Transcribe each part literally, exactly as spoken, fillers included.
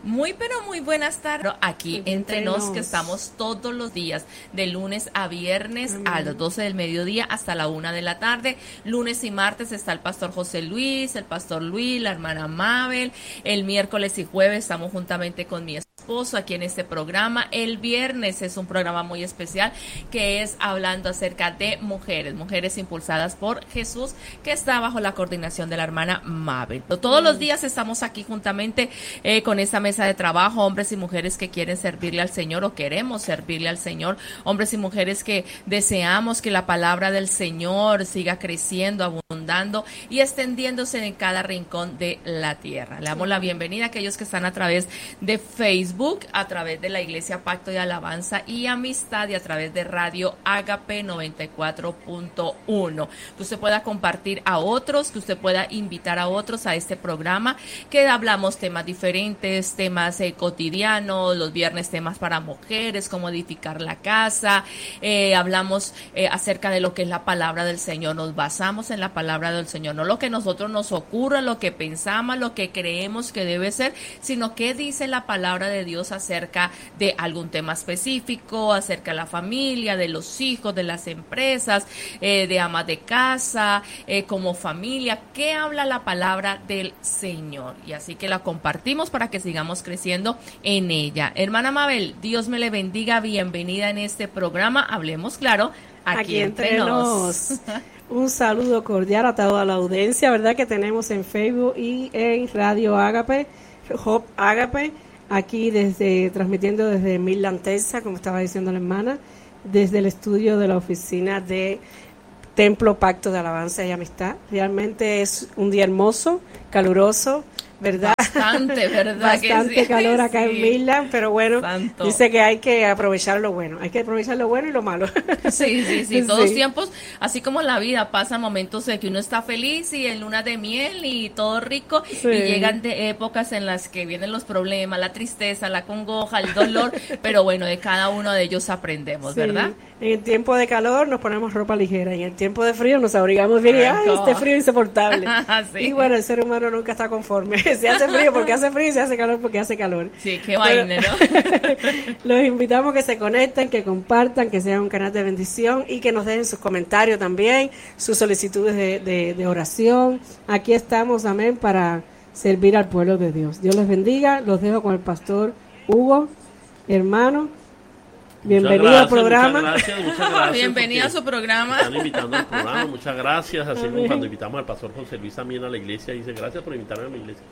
Muy pero muy buenas tardes aquí entre, entre nos. nos que estamos todos los días de lunes a viernes Amén. A las doce del mediodía hasta la una de la tarde. Lunes y martes está el pastor José Luis, el pastor Luis, la hermana Mabel. El miércoles y jueves estamos juntamente con mi esposo aquí en este programa. El viernes es un programa muy especial que es hablando acerca de mujeres, mujeres impulsadas por Jesús, que está bajo la coordinación de la hermana Mabel. Todos los días estamos aquí juntamente eh, con esta mesa de trabajo, hombres y mujeres que quieren servirle al Señor o queremos servirle al Señor, hombres y mujeres que deseamos que la palabra del Señor siga creciendo, abundando y extendiéndose en cada rincón de la tierra. Le damos la bienvenida a aquellos que están a través de Facebook, a través de la Iglesia Pacto de Alabanza y Amistad y a través de Radio Ágape noventa y cuatro punto uno. Que usted pueda compartir a otros, que usted pueda invitar a otros a este programa, que hablamos temas diferentes, temas eh, cotidianos, los viernes temas para mujeres, cómo edificar la casa, eh, hablamos eh, acerca de lo que es la palabra del Señor, nos basamos en la palabra del Señor, no lo que nosotros nos ocurra, lo que pensamos, lo que creemos que debe ser, sino qué dice la palabra de Dios acerca de algún tema específico, acerca de la familia, de los hijos, de las empresas, eh, de amas de casa, eh, como familia, qué habla la palabra del Señor, y así que la compartimos para que sigamos creciendo en ella. Hermana Mabel, Dios me le bendiga, bienvenida en este programa, hablemos claro, aquí, aquí entre, entre nos. nos. Un saludo cordial a toda la audiencia, ¿verdad? Que tenemos en Facebook y en Radio Ágape, Hope Ágape, aquí desde, transmitiendo desde Midland, Texas, como estaba diciendo la hermana, desde el estudio de la oficina de Templo Pacto de Alabanza y Amistad. Realmente es un día hermoso, caluroso, ¿verdad? Bastante, ¿verdad? Bastante que sí, calor acá sí. en Midland, pero bueno, Santo. Dice que hay que aprovechar lo bueno, hay que aprovechar lo bueno y lo malo. Sí, sí, sí, todos sí. tiempos, así como la vida, pasan momentos de que uno está feliz y en luna de miel y todo rico, sí. y llegan de épocas en las que vienen los problemas, la tristeza, la congoja, el dolor, pero bueno, de cada uno de ellos aprendemos, sí. ¿verdad? En el tiempo de calor nos ponemos ropa ligera y en el tiempo de frío nos abrigamos bien y ¡ay, este frío insoportable! Sí. Y bueno, el ser humano nunca está conforme. Se hace frío porque hace frío y se hace calor porque hace calor. Sí, qué vaina, ¿no? Los invitamos a que se conecten, que compartan, que sea un canal de bendición y que nos dejen sus comentarios también, sus solicitudes de, de, de oración. Aquí estamos, amén, para servir al pueblo de Dios. Dios les bendiga. Los dejo con el pastor Hugo, hermano. Bienvenido gracias, al programa. Muchas gracias, muchas gracias. Bienvenido a su programa. Están invitando al programa, muchas gracias. Así como cuando invitamos al pastor José Luis también a la iglesia, dice gracias por invitarme a mi iglesia.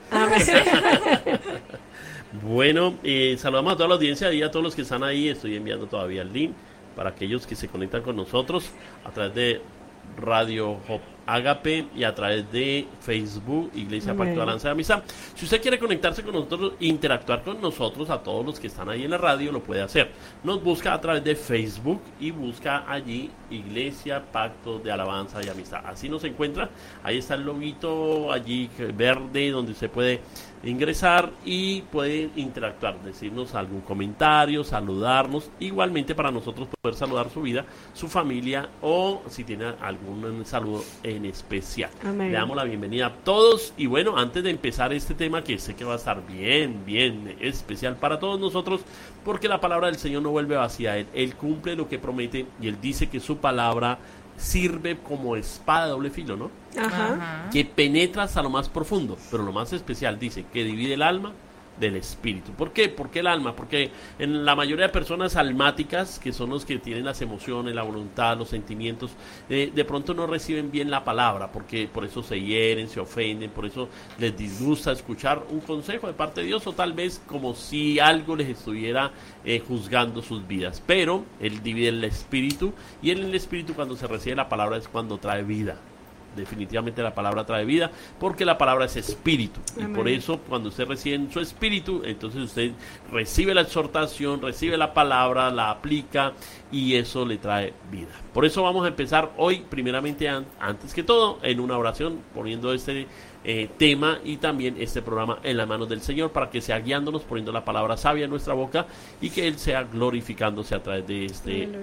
Bueno, eh, saludamos a toda la audiencia y a todos los que están ahí. Estoy enviando todavía el link para aquellos que se conectan con nosotros a través de Radio Hope Ágape y a través de Facebook Iglesia Pacto de Alabanza y Amistad. Si usted quiere conectarse con nosotros, interactuar con nosotros, a todos los que están ahí en la radio, lo puede hacer. Nos busca a través de Facebook y busca allí Iglesia Pacto de Alabanza y Amistad. Así nos encuentra. Ahí está el loguito allí verde donde usted puede ingresar y puede interactuar, decirnos algún comentario, saludarnos, igualmente para nosotros poder saludar su vida, su familia o si tiene algún saludo en especial. Amén. Le damos la bienvenida a todos y bueno, antes de empezar este tema que sé que va a estar bien, bien especial para todos nosotros, porque la palabra del Señor no vuelve vacía, Él, Él cumple lo que promete y Él dice que su palabra sirve como espada de doble filo, ¿no? Ajá. Que penetra hasta lo más profundo, pero lo más especial dice que divide el alma del espíritu. ¿Por qué? ¿Por qué el alma? Porque en la mayoría de personas almáticas, que son los que tienen las emociones, la voluntad, los sentimientos, eh, de pronto no reciben bien la palabra, porque por eso se hieren, se ofenden, por eso les disgusta escuchar un consejo de parte de Dios, o tal vez como si algo les estuviera eh, juzgando sus vidas. Pero Él divide el espíritu, y en el espíritu cuando se recibe la palabra es cuando trae vida. Definitivamente la palabra trae vida, porque la palabra es espíritu. Amén. Y por eso cuando usted recibe en su espíritu, entonces usted recibe la exhortación, recibe la palabra, la aplica y eso le trae vida. Por eso vamos a empezar hoy, primeramente, an- antes que todo, en una oración, poniendo este eh, tema y también este programa en las manos del Señor, para que sea guiándonos, poniendo la palabra sabia en nuestra boca y que Él sea glorificándose a través de este Aleluya. tema.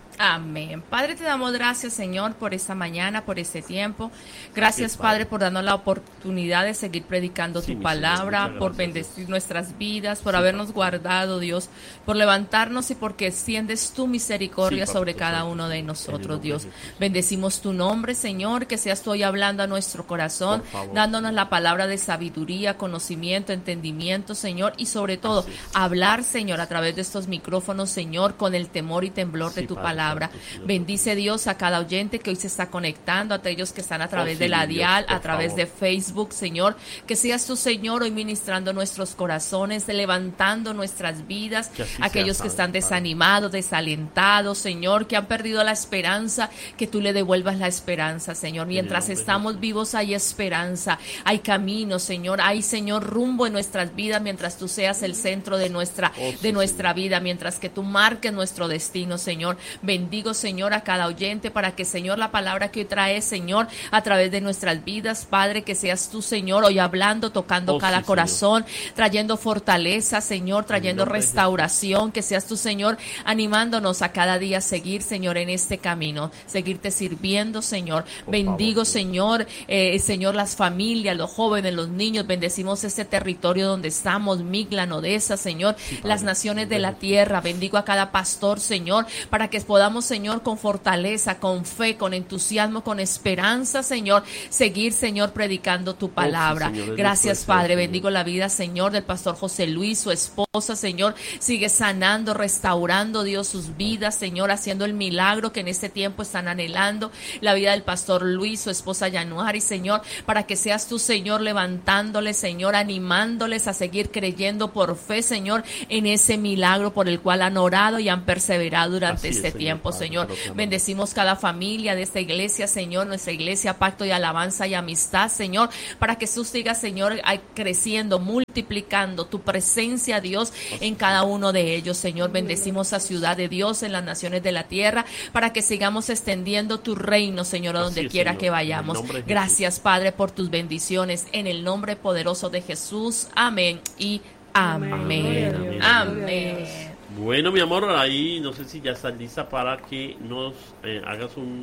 Amén. Padre, te damos gracias, Señor, por esta mañana, por este tiempo. Gracias, sí, Padre, por darnos la oportunidad de seguir predicando sí, tu palabra, Señor, por bendecir Dios. nuestras vidas, por sí, habernos Padre. guardado, Dios, por levantarnos y porque extiendes tu misericordia sí, sobre cada uno de nosotros, Dios. Bendecimos tu nombre, Señor, que seas tú hoy hablando a nuestro corazón, dándonos la palabra de sabiduría, conocimiento, entendimiento, Señor, y sobre todo, hablar, Señor, a través de estos micrófonos, Señor, con el temor y temblor sí, de tu Padre. palabra. Bendice, Dios, a cada oyente que hoy se está conectando, a aquellos que están a través oh, sí, de la dial, Dios, a través favor. de Facebook, Señor, que seas tú, Señor, hoy ministrando nuestros corazones, levantando nuestras vidas, aquellos sea, que están Padre. desanimados, desalentados, Señor, que han perdido la esperanza, que tú le devuelvas la esperanza, Señor. Mientras estamos vivos hay esperanza, hay camino, Señor, hay, Señor, rumbo en nuestras vidas, mientras tú seas el centro de nuestra, oh, sí, de nuestra vida, mientras que tú marques nuestro destino, Señor. Bendigo, Señor, a cada oyente para que, Señor, la palabra que hoy trae, Señor, a través de nuestras vidas, Padre, que seas tú, Señor, hoy hablando, tocando oh, cada sí, corazón, Señor. trayendo fortaleza, Señor, trayendo restauración, que seas tú, Señor, animándonos a cada día a seguir, Señor, en este camino, seguirte sirviendo, Señor. Por Bendigo, favor, Señor, eh, Señor, las familias, los jóvenes, los niños, bendecimos este territorio donde estamos, Miglan, Odessa, Señor, sí, las naciones de la tierra. Bendigo a cada pastor, Señor, para que podamos, Señor, con fortaleza, con fe, con entusiasmo, con esperanza, Señor, seguir, Señor, predicando tu palabra. Oh, sí, Señor, gracias, Padre. Señor. Bendigo la vida, Señor, del pastor José Luis, su esposa, Señor, sigue sanando, restaurando, Dios, sus vidas, Señor, haciendo el milagro que en este tiempo están anhelando. La vida del pastor Luis, su esposa Yanuari, Señor, para que seas tú, Señor, levantándoles, Señor, animándoles a seguir creyendo por fe, Señor, en ese milagro por el cual han orado y han perseverado durante Así este es, tiempo, Señor. Señor. Bendecimos cada familia de esta iglesia, Señor, nuestra iglesia, pacto y alabanza y amistad, Señor, para que tú sigas, Señor, creciendo, multiplicando tu presencia, Dios, en cada uno de ellos, Señor. Bendecimos a Ciudad de Dios en las naciones de la tierra, para que sigamos extendiendo tu reino, Señor, a donde quiera que vayamos. Gracias, Padre, por tus bendiciones, en el nombre poderoso de Jesús. Amén y amén. Amén. Amén. Amén. Bueno, mi amor, ahí no sé si ya estás lista para que nos eh, hagas un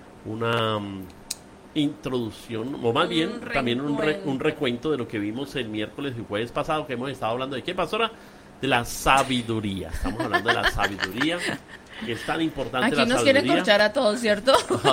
una um, introducción, o más un bien recuento. también un, re, un recuento de lo que vimos el miércoles y jueves pasado, que hemos estado hablando de qué, pastora, de la sabiduría. Estamos hablando de la sabiduría, que es tan importante. Aquí la nos sabiduría. quieren escuchar a todos, ¿cierto?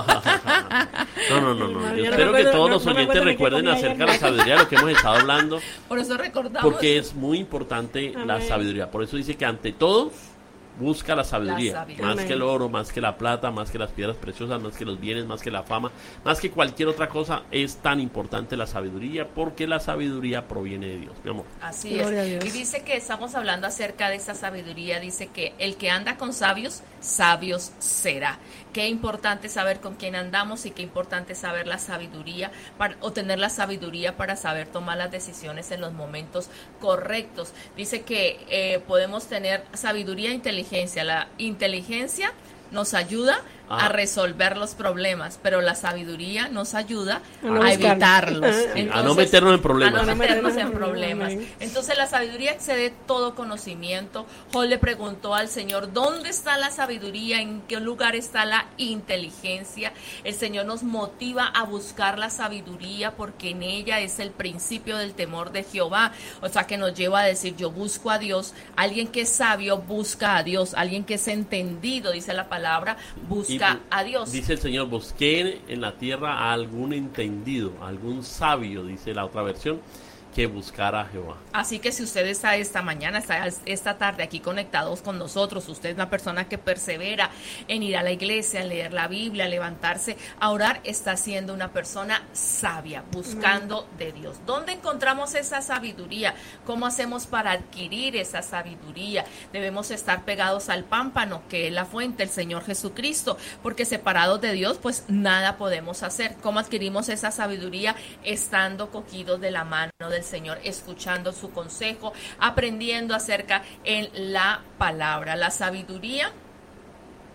no, no, no, no. no. Yo, Yo espero recuerdo, que todos no, los oyentes no recuerden acerca de la sabiduría, de lo que hemos estado hablando. Por eso recordamos. Porque es muy importante Amén. la sabiduría. Por eso dice que ante todo busca la sabiduría, la sabiduría. Más Amén. que el oro, más que la plata, más que las piedras preciosas, más que los bienes, más que la fama, más que cualquier otra cosa. Es tan importante la sabiduría, porque la sabiduría proviene de Dios, mi amor. Así Gloria es. Y dice que estamos hablando acerca de esa sabiduría. Dice que el que anda con sabios, sabios será. Qué importante saber con quién andamos y qué importante saber la sabiduría para, o tener la sabiduría para saber tomar las decisiones en los momentos correctos. Dice que eh, podemos tener sabiduría e inteligencia. La inteligencia nos ayuda ah. a resolver los problemas, pero la sabiduría nos ayuda a, a evitarlos. Entonces, a no meternos en problemas. A no meternos en problemas. Entonces la sabiduría excede todo conocimiento. Job le preguntó al Señor, ¿dónde está la sabiduría? ¿En qué lugar está la inteligencia? El Señor nos motiva a buscar la sabiduría, porque en ella es el principio del temor de Jehová. O sea, que nos lleva a decir, yo busco a Dios. Alguien que es sabio busca a Dios. Alguien que es entendido, dice la palabra, busca y, a Dios. Dice el Señor, busqué en la tierra a algún entendido, a algún sabio, dice la otra versión, que buscar a Jehová. Así que si usted está esta mañana, está esta tarde aquí conectados con nosotros, usted es una persona que persevera en ir a la iglesia, en leer la Biblia, levantarse a orar, está siendo una persona sabia, buscando mm. de Dios. ¿Dónde encontramos esa sabiduría? ¿Cómo hacemos para adquirir esa sabiduría? Debemos estar pegados al pámpano, que es la fuente, el Señor Jesucristo, porque separados de Dios, pues nada podemos hacer. ¿Cómo adquirimos esa sabiduría? Estando cogidos de la mano del Señor, escuchando su consejo, aprendiendo acerca en la palabra. La sabiduría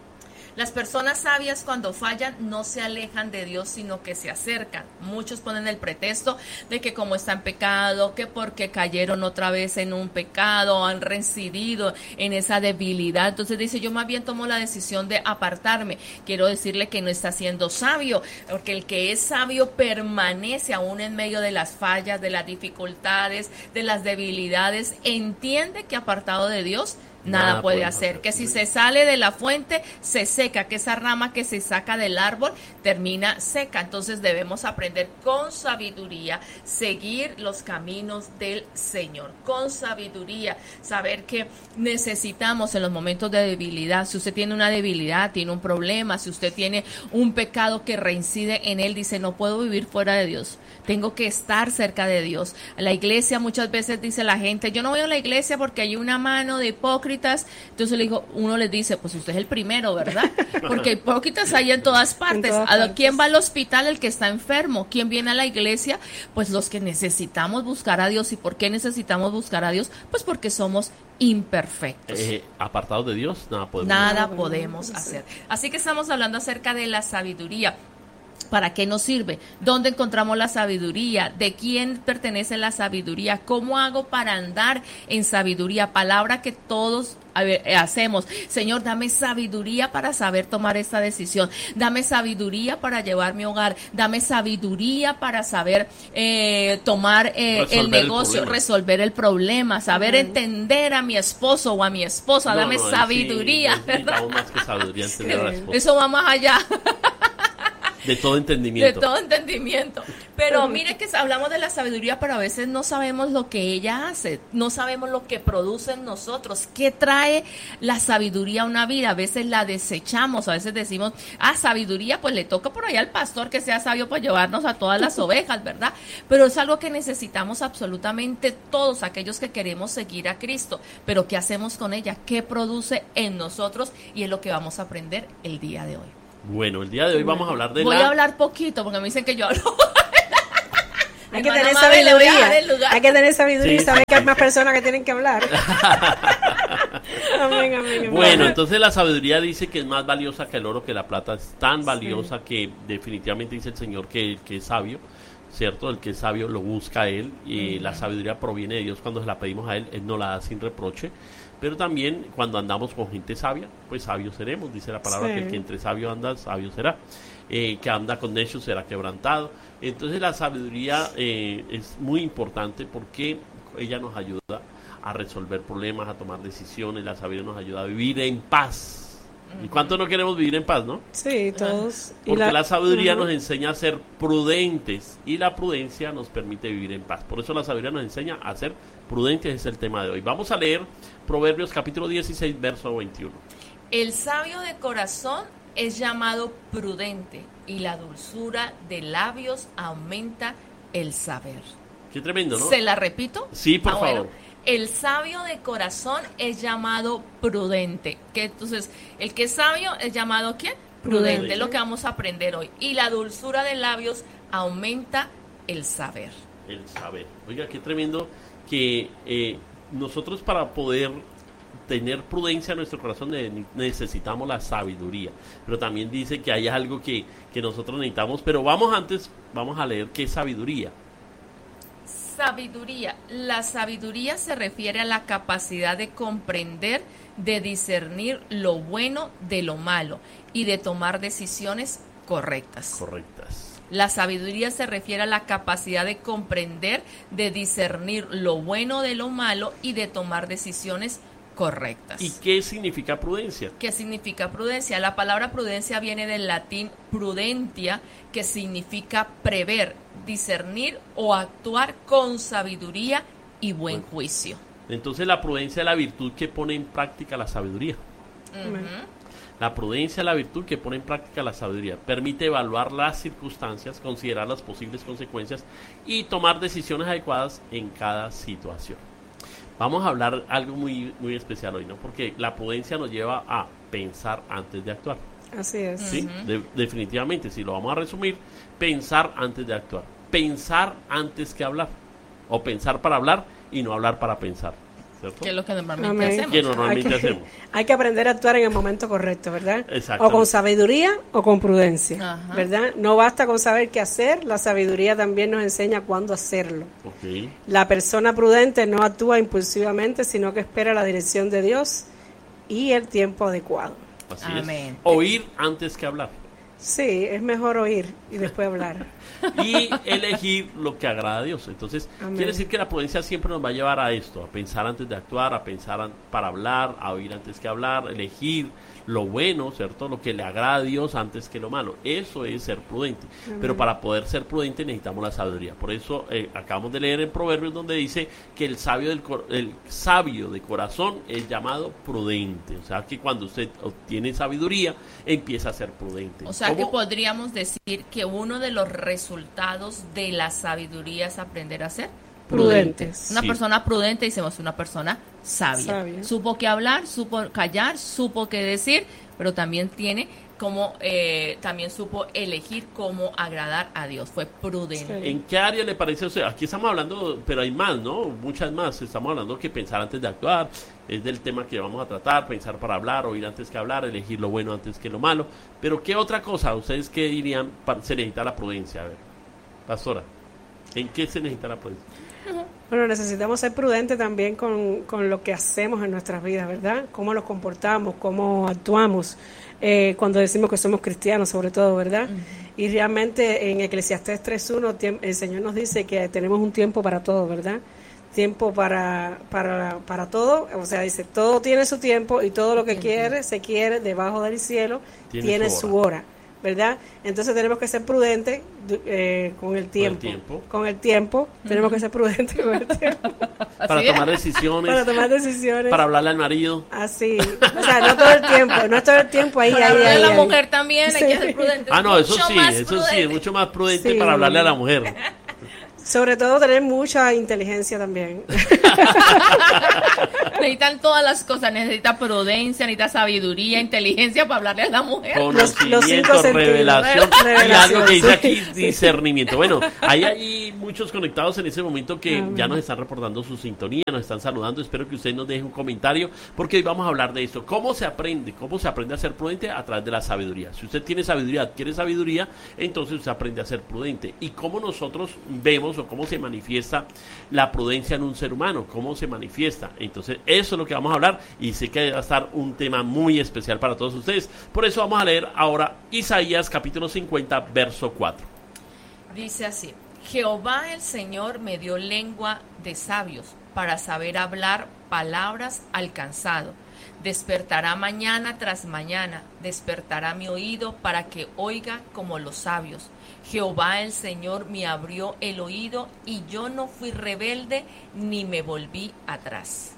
Las personas sabias cuando fallan no se alejan de Dios, sino que se acercan. Muchos ponen el pretexto de que como están en pecado, que porque cayeron otra vez en un pecado, han reincidido en esa debilidad. Entonces dice, yo más bien tomo la decisión de apartarme. Quiero decirle que no está siendo sabio, porque el que es sabio permanece aún en medio de las fallas, de las dificultades, de las debilidades. Entiende que apartado de Dios nada, nada puede hacer, hacer, que si se sale de la fuente se seca, que esa rama que se saca del árbol termina seca. Entonces debemos aprender con sabiduría, seguir los caminos del Señor, con sabiduría, saber que necesitamos en los momentos de debilidad. Si usted tiene una debilidad, tiene un problema, si usted tiene un pecado que reincide en él, dice, no puedo vivir fuera de Dios, tengo que estar cerca de Dios. La iglesia, muchas veces dice la gente, yo no voy a la iglesia porque hay una mano de hipócritas. Entonces le digo, uno les dice, pues usted es el primero, ¿verdad? Porque hipócritas hay en todas partes. En todas partes. ¿Quién va al hospital? El que está enfermo. ¿Quién viene a la iglesia? Pues los que necesitamos buscar a Dios. ¿Y por qué necesitamos buscar a Dios? Pues porque somos imperfectos. Eh, apartados de Dios, nada podemos, nada podemos hacer. Así que estamos hablando acerca de la sabiduría. ¿Para qué nos sirve? ¿Dónde encontramos la sabiduría? ¿De quién pertenece la sabiduría? ¿Cómo hago para andar en sabiduría? Palabra que todos a ver, hacemos. Señor, dame sabiduría para saber tomar esta decisión. Dame sabiduría para llevar mi hogar. Dame sabiduría para saber eh, tomar eh, el negocio, el resolver el problema, saber uh-huh. entender a mi esposo o a mi esposa. No, dame no, sabiduría. Sí, necesitamos más que sabiduría, entender a la esposa. Eso va más allá. De todo entendimiento. De todo entendimiento. Pero mire que hablamos de la sabiduría, pero a veces no sabemos lo que ella hace, no sabemos lo que produce en nosotros. ¿Qué trae la sabiduría a una vida? A veces la desechamos, a veces decimos, ah, sabiduría, pues le toca por allá al pastor que sea sabio para llevarnos a todas las ovejas, ¿verdad? Pero es algo que necesitamos absolutamente todos aquellos que queremos seguir a Cristo. Pero ¿qué hacemos con ella? ¿Qué produce en nosotros? Y es lo que vamos a aprender el día de hoy. Bueno, el día de hoy vamos a hablar de Voy la... a hablar poquito porque me dicen que yo hablo. Hay que tener sabiduría. Hay que tener sabiduría y saber que hay más personas que tienen que hablar. amén, amén, amén. Bueno, entonces la sabiduría dice que es más valiosa que el oro, que la plata. Es tan valiosa sí. que definitivamente dice el Señor que el que es sabio, ¿cierto? El que es sabio lo busca a Él. Y uh-huh. la sabiduría proviene de Dios. Cuando se la pedimos a Él, Él nos la da sin reproche. Pero también cuando andamos con gente sabia, pues sabios seremos. Dice la palabra sí. que el que entre sabio anda, sabio será. Eh, que anda con necios será quebrantado. Entonces la sabiduría eh, es muy importante porque ella nos ayuda a resolver problemas, a tomar decisiones. La sabiduría nos ayuda a vivir en paz. ¿Y cuánto no queremos vivir en paz, no? Sí, todos. Porque la, la sabiduría uh-huh. nos enseña a ser prudentes y la prudencia nos permite vivir en paz. Por eso la sabiduría nos enseña a ser prudentes, es el tema de hoy. Vamos a leer Proverbios capítulo dieciséis, verso veintiuno. El sabio de corazón es llamado prudente y la dulzura de labios aumenta el saber. Qué tremendo, ¿no? ¿Se la repito? Sí, por ah, favor. Bueno. El sabio de corazón es llamado prudente. Que entonces, el que es sabio es llamado ¿quién? Prudente. Prudente. Es lo que vamos a aprender hoy. Y la dulzura de labios aumenta el saber. El saber. Oiga, qué tremendo que eh, nosotros para poder tener prudencia en nuestro corazón necesitamos la sabiduría. Pero también dice que hay algo que, que nosotros necesitamos. Pero vamos antes, vamos a leer qué es sabiduría. Sabiduría. La sabiduría se refiere a la capacidad de comprender, de discernir lo bueno de lo malo y de tomar decisiones correctas. Correctas. La sabiduría se refiere a la capacidad de comprender, de discernir lo bueno de lo malo y de tomar decisiones correctas. ¿Y qué significa prudencia? ¿Qué significa prudencia? La palabra prudencia viene del latín prudentia, que significa prever, discernir o actuar con sabiduría y buen bueno, juicio. Entonces la prudencia es la virtud que pone en práctica la sabiduría. Uh-huh. La prudencia es la virtud que pone en práctica la sabiduría. Permite evaluar las circunstancias, considerar las posibles consecuencias y tomar decisiones adecuadas en cada situación. Vamos a hablar algo muy, muy especial hoy, ¿no? Porque la prudencia nos lleva a pensar antes de actuar. Así es. Sí, uh-huh. de, definitivamente, si lo vamos a resumir, pensar antes de actuar. Pensar antes que hablar. O pensar para hablar y no hablar para pensar. ¿cierto? Que es lo que normalmente Amén. hacemos. Que normalmente hay que, hacemos. Hay que aprender a actuar en el momento correcto, ¿verdad? Exactamente. O con sabiduría o con prudencia, Ajá. ¿verdad? No basta con saber qué hacer, la sabiduría también nos enseña cuándo hacerlo. Ok. La persona prudente no actúa impulsivamente, sino que espera la dirección de Dios y el tiempo adecuado. Así Amén. es. Oír antes que hablar. Sí, es mejor oír y después hablar. Y elegir lo que agrada a Dios. Entonces, Amén. quiere decir que la prudencia siempre nos va a llevar a esto, a pensar antes de actuar, a pensar an- para hablar, a oír antes que hablar, elegir lo bueno, ¿cierto? Lo que le agrada a Dios antes que lo malo. Eso es ser prudente. Pero para poder ser prudente necesitamos la sabiduría. Por eso eh, acabamos de leer en Proverbios donde dice que el sabio, del cor- el sabio de corazón es llamado prudente. O sea que cuando usted obtiene sabiduría, empieza a ser prudente. O sea que ¿Cómo? podríamos decir que uno de los resultados de la sabiduría es aprender a ser Prudentes. Una Sí. persona prudente, decimos, una persona sabia. Sabia. Supo qué hablar, supo callar, supo qué decir, pero también tiene como, eh, también supo elegir cómo agradar a Dios. Fue prudente. Sí. ¿En qué área le parece? O sea, aquí estamos hablando, pero hay más, ¿no? Muchas más. Estamos hablando que pensar antes de actuar, es del tema que vamos a tratar, pensar para hablar, oír antes que hablar, elegir lo bueno antes que lo malo. Pero ¿qué otra cosa? ¿Ustedes qué dirían para, se necesita la prudencia? A ver, pastora, ¿en qué se necesita la prudencia? Bueno, necesitamos ser prudentes también con, con lo que hacemos en nuestras vidas, ¿verdad? Cómo nos comportamos, cómo actuamos, eh, cuando decimos que somos cristianos, sobre todo, ¿verdad? Uh-huh. Y realmente en Eclesiastés tres uno el Señor nos dice que tenemos un tiempo para todo, ¿verdad? Tiempo para, para, para todo, o sea, dice, todo tiene su tiempo y todo lo que uh-huh. quiere, se quiere debajo del cielo, tiene, tiene su, hora. su hora. ¿Verdad? Entonces tenemos que ser prudentes eh, con el tiempo. Con el tiempo. Con el tiempo. Uh-huh. Tenemos que ser prudentes con el tiempo. Para tomar decisiones. Para tomar decisiones. Para hablarle al marido. Así. O sea, no todo el tiempo. No es todo el tiempo ahí. Para ahí, hablarle ahí, a la ahí. mujer también Sí. hay que ser prudente. Ah, no, eso Mucho sí. más Eso prudente. sí, es mucho más prudente Sí. para hablarle a la mujer. Sobre todo tener mucha inteligencia también. Necesitan todas las cosas, necesita prudencia, necesita sabiduría, inteligencia para hablarle a la mujer. Conocimiento, los cinco sentidos. revelación, Revelación, y algo que dice sí. aquí, discernimiento. Bueno, hay, hay muchos conectados en ese momento que Amén. ya nos están reportando su sintonía, nos están saludando. Espero que usted nos deje un comentario, porque hoy vamos a hablar de esto. ¿Cómo se aprende? ¿Cómo se aprende a ser prudente? A través de la sabiduría. Si usted tiene sabiduría, adquiere sabiduría, entonces usted aprende a ser prudente. ¿Y cómo nosotros vemos o cómo se manifiesta la prudencia en un ser humano? ¿Cómo se manifiesta? Entonces, eso es lo que vamos a hablar, y sé que va a estar un tema muy especial para todos ustedes. Por eso vamos a leer ahora Isaías capítulo cincuenta, verso cuatro. Dice así: Jehová el Señor me dio lengua de sabios para saber hablar palabras al cansado. Despertará mañana tras mañana, despertará mi oído para que oiga como los sabios. Jehová el Señor me abrió el oído y yo no fui rebelde ni me volví atrás.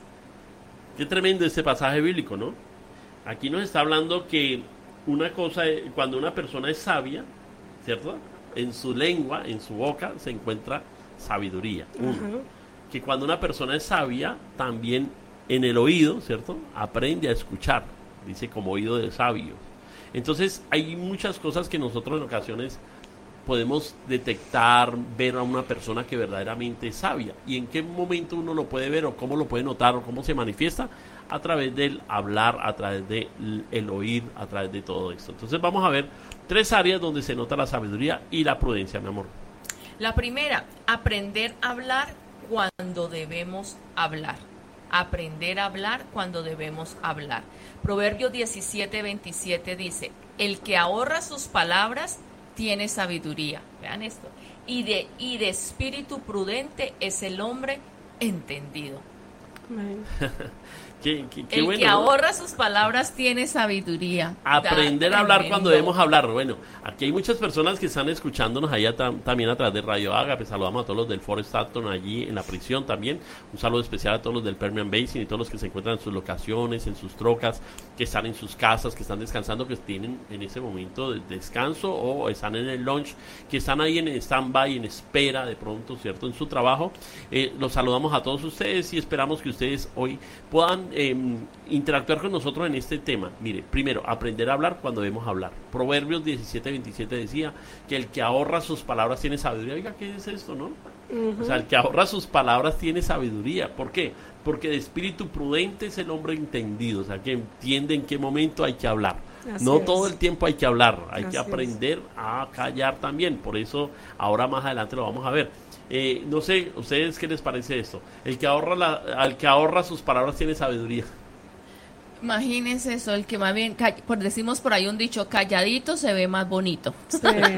Qué tremendo este pasaje bíblico, ¿no? Aquí nos está hablando que una cosa, es, cuando una persona es sabia, ¿cierto? En su lengua, en su boca, se encuentra sabiduría. Uno. Uh-huh. Que cuando una persona es sabia, también en el oído, ¿cierto? Aprende a escuchar, dice como oído de sabios. Entonces, hay muchas cosas que nosotros en ocasiones podemos detectar, ver a una persona que verdaderamente es sabia. ¿Y en qué momento uno lo puede ver o cómo lo puede notar o cómo se manifiesta? A través del hablar, a través del oír, a través de todo esto. Entonces vamos a ver tres áreas donde se nota la sabiduría y la prudencia, mi amor. La primera, aprender a hablar cuando debemos hablar. Aprender a hablar cuando debemos hablar. Proverbios diecisiete veintisiete dice: el que ahorra sus palabras tiene sabiduría. Vean esto. Y de, y de espíritu prudente es el hombre entendido. Qué, qué, qué el bueno, que ¿no? ahorra sus palabras tiene sabiduría. Aprender Da, a hablar tremendo. cuando debemos hablar. Bueno, aquí hay muchas personas que están escuchándonos allá tam, también a través de Radio Ágape. Saludamos a todos los del Forest Acton allí en la prisión también. Un saludo especial a todos los del Permian Basin y todos los que se encuentran en sus locaciones, en sus trocas, que están en sus casas, que están descansando, que tienen en ese momento de descanso o están en el lunch, que están ahí en stand-by, en espera de pronto, ¿cierto? En su trabajo. Eh, los saludamos a todos ustedes y esperamos que ustedes hoy puedan Eh, interactuar con nosotros en este tema. Mire, primero, aprender a hablar cuando debemos hablar. Proverbios diecisiete veintisiete decía que el que ahorra sus palabras tiene sabiduría. Oiga, ¿qué es esto, no? Uh-huh. O sea, el que ahorra sus palabras tiene sabiduría. ¿Por qué? Porque de espíritu prudente es el hombre entendido, o sea, que entiende en qué momento hay que hablar. Así no es. Todo el tiempo hay que hablar, hay Así que aprender es. a callar también. Por eso, ahora más adelante lo vamos a ver. Eh, no sé, ¿ustedes qué les parece esto? El que ahorra la, al que ahorra sus palabras tiene sabiduría. Imagínense eso, el que más bien, por decimos por ahí un dicho, calladito se ve más bonito. Sí.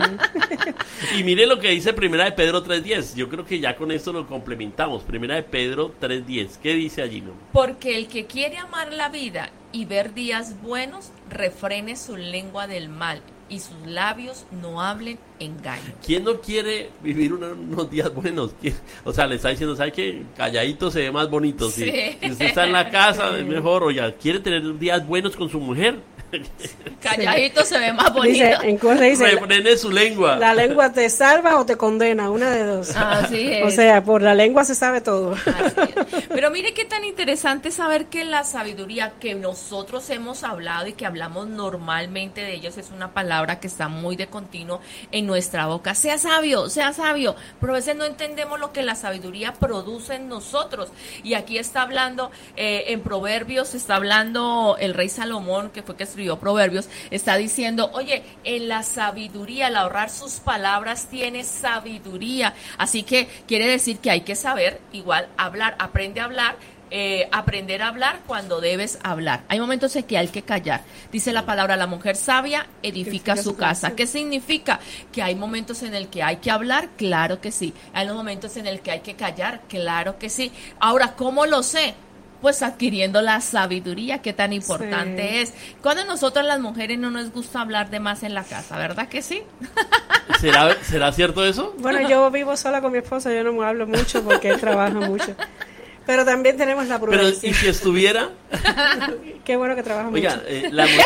Y mire lo que dice Primera de Pedro tres diez. Yo creo que ya con esto lo complementamos. Primera de Pedro tres diez. ¿Qué dice allí, no? Porque el que quiere amar la vida y ver días buenos, refrene su lengua del mal y sus labios no hablen engaño. ¿Quién no quiere vivir unos, unos días buenos? ¿Quién? O sea, le está diciendo, ¿sabe qué? Calladito se ve más bonito. Sí. Si, si usted está en la casa, sí. es mejor. O ya quiere tener días buenos con su mujer. Calladito sí. se ve más bonito. Dice, en Corre dice, refrene su lengua. La lengua te salva o te condena, una de dos. Así es. O sea, por la lengua se sabe todo. Así es. Pero mire qué tan interesante saber que la sabiduría que nosotros hemos hablado y que hablamos normalmente de ellos es una palabra que está muy de continuo en nuestra boca. Sea sabio, sea sabio. Pero a veces no entendemos lo que la sabiduría produce en nosotros. Y aquí está hablando, eh, en Proverbios, está hablando el rey Salomón, que fue que escribió Proverbios, está diciendo, oye, en la sabiduría, al ahorrar sus palabras tiene sabiduría, así que quiere decir que hay que saber, igual, hablar, aprende a hablar, eh, aprender a hablar cuando debes hablar. Hay momentos en que hay que callar. Dice la palabra, la mujer sabia edifica, edifica su, su casa. casa. ¿Qué significa? Que hay momentos en el que hay que hablar, claro que sí. Hay momentos en el que hay que callar, claro que sí. Ahora, ¿cómo lo sé? Pues adquiriendo la sabiduría, que tan importante sí. es. Cuando nosotras las mujeres no nos gusta hablar de más en la casa, ¿verdad que sí? ¿Será, ¿será cierto eso? Bueno, yo vivo sola con mi esposo, yo no me hablo mucho porque él trabaja mucho. Pero también tenemos la prudencia. Pero, ¿y si estuviera? Qué bueno que trabaja Oiga, mucho. Eh, la...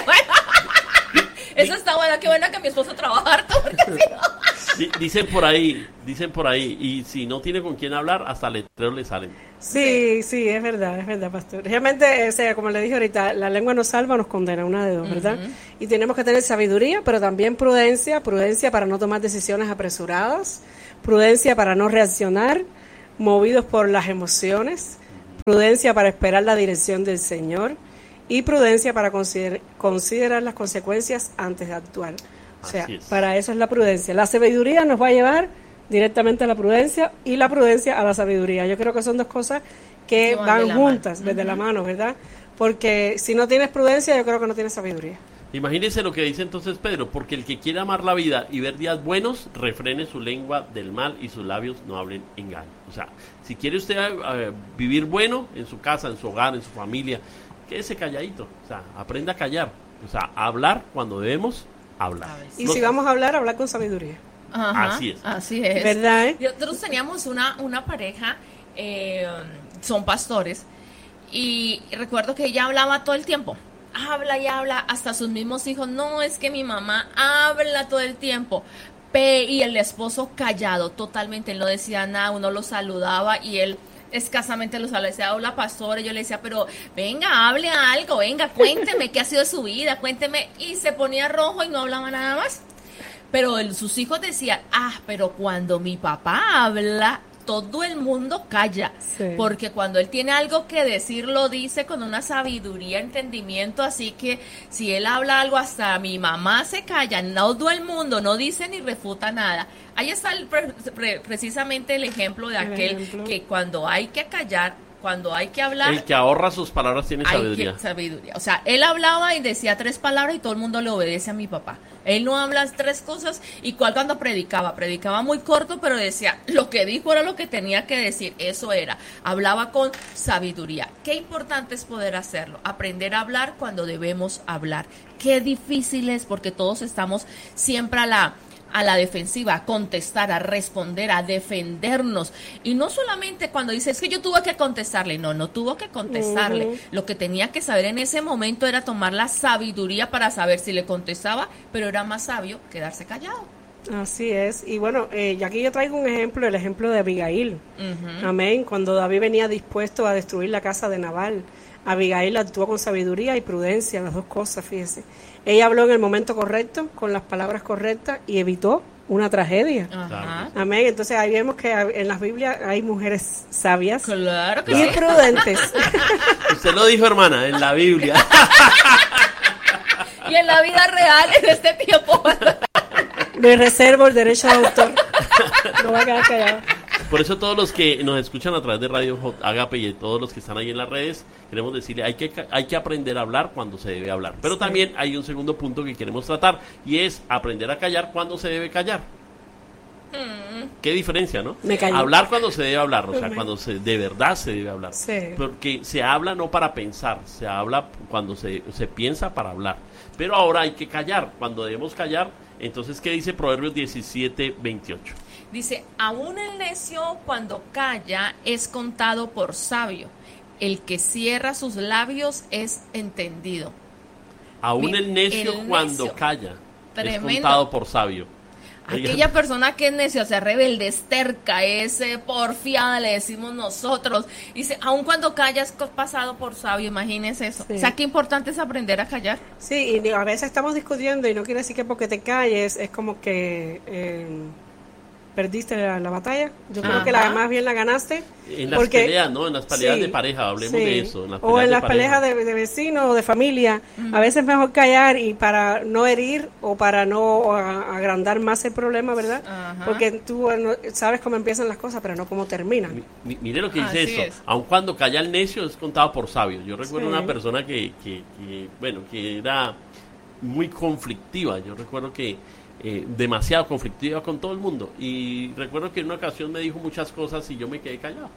Eso está bueno, qué bueno que mi esposo trabaja harto, porque si no... Dicen por ahí, dicen por ahí, y si no tiene con quién hablar, hasta letreros le salen. Sí, sí, es verdad, es verdad, pastor. Realmente, o sea, como le dije ahorita, la lengua nos salva o nos condena, una de dos, ¿verdad? Uh-huh. Y tenemos que tener sabiduría, pero también prudencia, prudencia para no tomar decisiones apresuradas, prudencia para no reaccionar, movidos por las emociones, prudencia para esperar la dirección del Señor y prudencia para consider- considerar las consecuencias antes de actuar. O sea, para eso es la prudencia. La sabiduría nos va a llevar directamente a la prudencia y la prudencia a la sabiduría. Yo creo que son dos cosas que no, van de juntas, desde uh-huh. la mano, ¿verdad? Porque si no tienes prudencia, yo creo que no tienes sabiduría. Imagínense lo que dice entonces Pedro, porque el que quiere amar la vida y ver días buenos, refrene su lengua del mal y sus labios no hablen engaño. O sea, si quiere usted uh, vivir bueno en su casa, en su hogar, en su familia, quédese calladito, o sea, aprenda a callar, o sea, a hablar cuando debemos hablar. Y no, si vamos a hablar, hablar con sabiduría. Ajá, así es. Así es. ¿Verdad? Eh? Nosotros teníamos una, una pareja, eh, son pastores, y recuerdo que ella hablaba todo el tiempo. Habla y habla, hasta sus mismos hijos, no, es que mi mamá habla todo el tiempo. Pe, y el esposo callado totalmente, él no decía nada, uno lo saludaba y él escasamente lo saludaba, decía, hola pastora, y yo le decía, pero venga, hable algo, venga, cuénteme qué ha sido su vida, cuénteme, y se ponía rojo y no hablaba nada más. Pero el, sus hijos decían, ah, pero cuando mi papá habla, todo el mundo calla, sí. Porque cuando él tiene algo que decir, lo dice con una sabiduría, entendimiento, así que si él habla algo, hasta mi mamá se calla, no todo el mundo, no dice ni refuta nada. Ahí está el, pre, pre, precisamente el ejemplo de aquel ejemplo. Que cuando hay que callar, cuando hay que hablar... El que ahorra sus palabras tiene sabiduría. Que, sabiduría. O sea, él hablaba y decía tres palabras y todo el mundo le obedece a mi papá. Él no habla tres cosas, y cual cuando predicaba, predicaba muy corto, pero decía, lo que dijo era lo que tenía que decir, eso era. Hablaba con sabiduría. Qué importante es poder hacerlo, aprender a hablar cuando debemos hablar. Qué difícil es, porque todos estamos siempre a la... a la defensiva, a contestar, a responder, a defendernos. Y no solamente cuando dice, es que yo tuve que contestarle. No, no tuvo que contestarle. Uh-huh. Lo que tenía que saber en ese momento era tomar la sabiduría para saber si le contestaba, pero era más sabio quedarse callado. Así es. Y bueno, eh, y aquí yo traigo un ejemplo, el ejemplo de Abigail. Uh-huh. Amén. Cuando David venía dispuesto a destruir la casa de Nabal, Abigail actuó con sabiduría y prudencia, las dos cosas, fíjese. Ella habló en el momento correcto, con las palabras correctas, y evitó una tragedia. Ajá. Amén. Entonces ahí vemos que en las Biblias hay mujeres sabias Claro que y sí. prudentes. Usted lo dijo, hermana, en la Biblia. Y en la vida real, en este tiempo. Me reservo el derecho de autor. No va a quedar callado. Por eso todos los que nos escuchan a través de Radio Hot Agape y todos los que están ahí en las redes, queremos decirle, hay que, hay que aprender a hablar cuando se debe hablar. Pero sí. También hay un segundo punto que queremos tratar y es aprender a callar cuando se debe callar. Mm. Qué diferencia, ¿no? Me callé. Hablar cuando se debe hablar, o sea, cuando se, de verdad se debe hablar. Sí. Porque se habla no para pensar, se habla cuando se, se piensa para hablar. Pero ahora hay que callar, cuando debemos callar. Entonces, ¿qué dice Proverbios diecisiete veintiocho? Dice, aún el necio cuando calla es contado por sabio. El que cierra sus labios es entendido. Aún Mira, el necio el cuando necio. calla Tremendo. es contado por sabio. Aquella persona que es necio, o sea, rebelde, es terca, es eh, porfiada, le decimos nosotros. Dice, aun cuando calla es pasado por sabio, imagínese eso. Sí. O sea, qué importante es aprender a callar. Sí, y a veces estamos discutiendo y no quiere decir que porque te calles es como que eh, perdiste la, la batalla. Yo creo Ajá. que la, más bien la ganaste. En las porque, peleas, ¿no? En las peleas sí, de pareja, hablemos sí. de eso. En las o en de las pareja. peleas de, de vecinos o de familia. Uh-huh. A veces es mejor callar y para no herir o para no a, agrandar más el problema, ¿verdad? Ajá. Porque tú no, sabes cómo empiezan las cosas, pero no cómo terminan. Mi, mi, mire lo que dice Así eso. es. Aun cuando calla el necio es contado por sabio. Yo recuerdo Sí. una persona que, que, que, bueno, que era muy conflictiva. Yo recuerdo que eh, demasiado conflictiva con todo el mundo. Y recuerdo que en una ocasión me dijo muchas cosas y yo me quedé callado.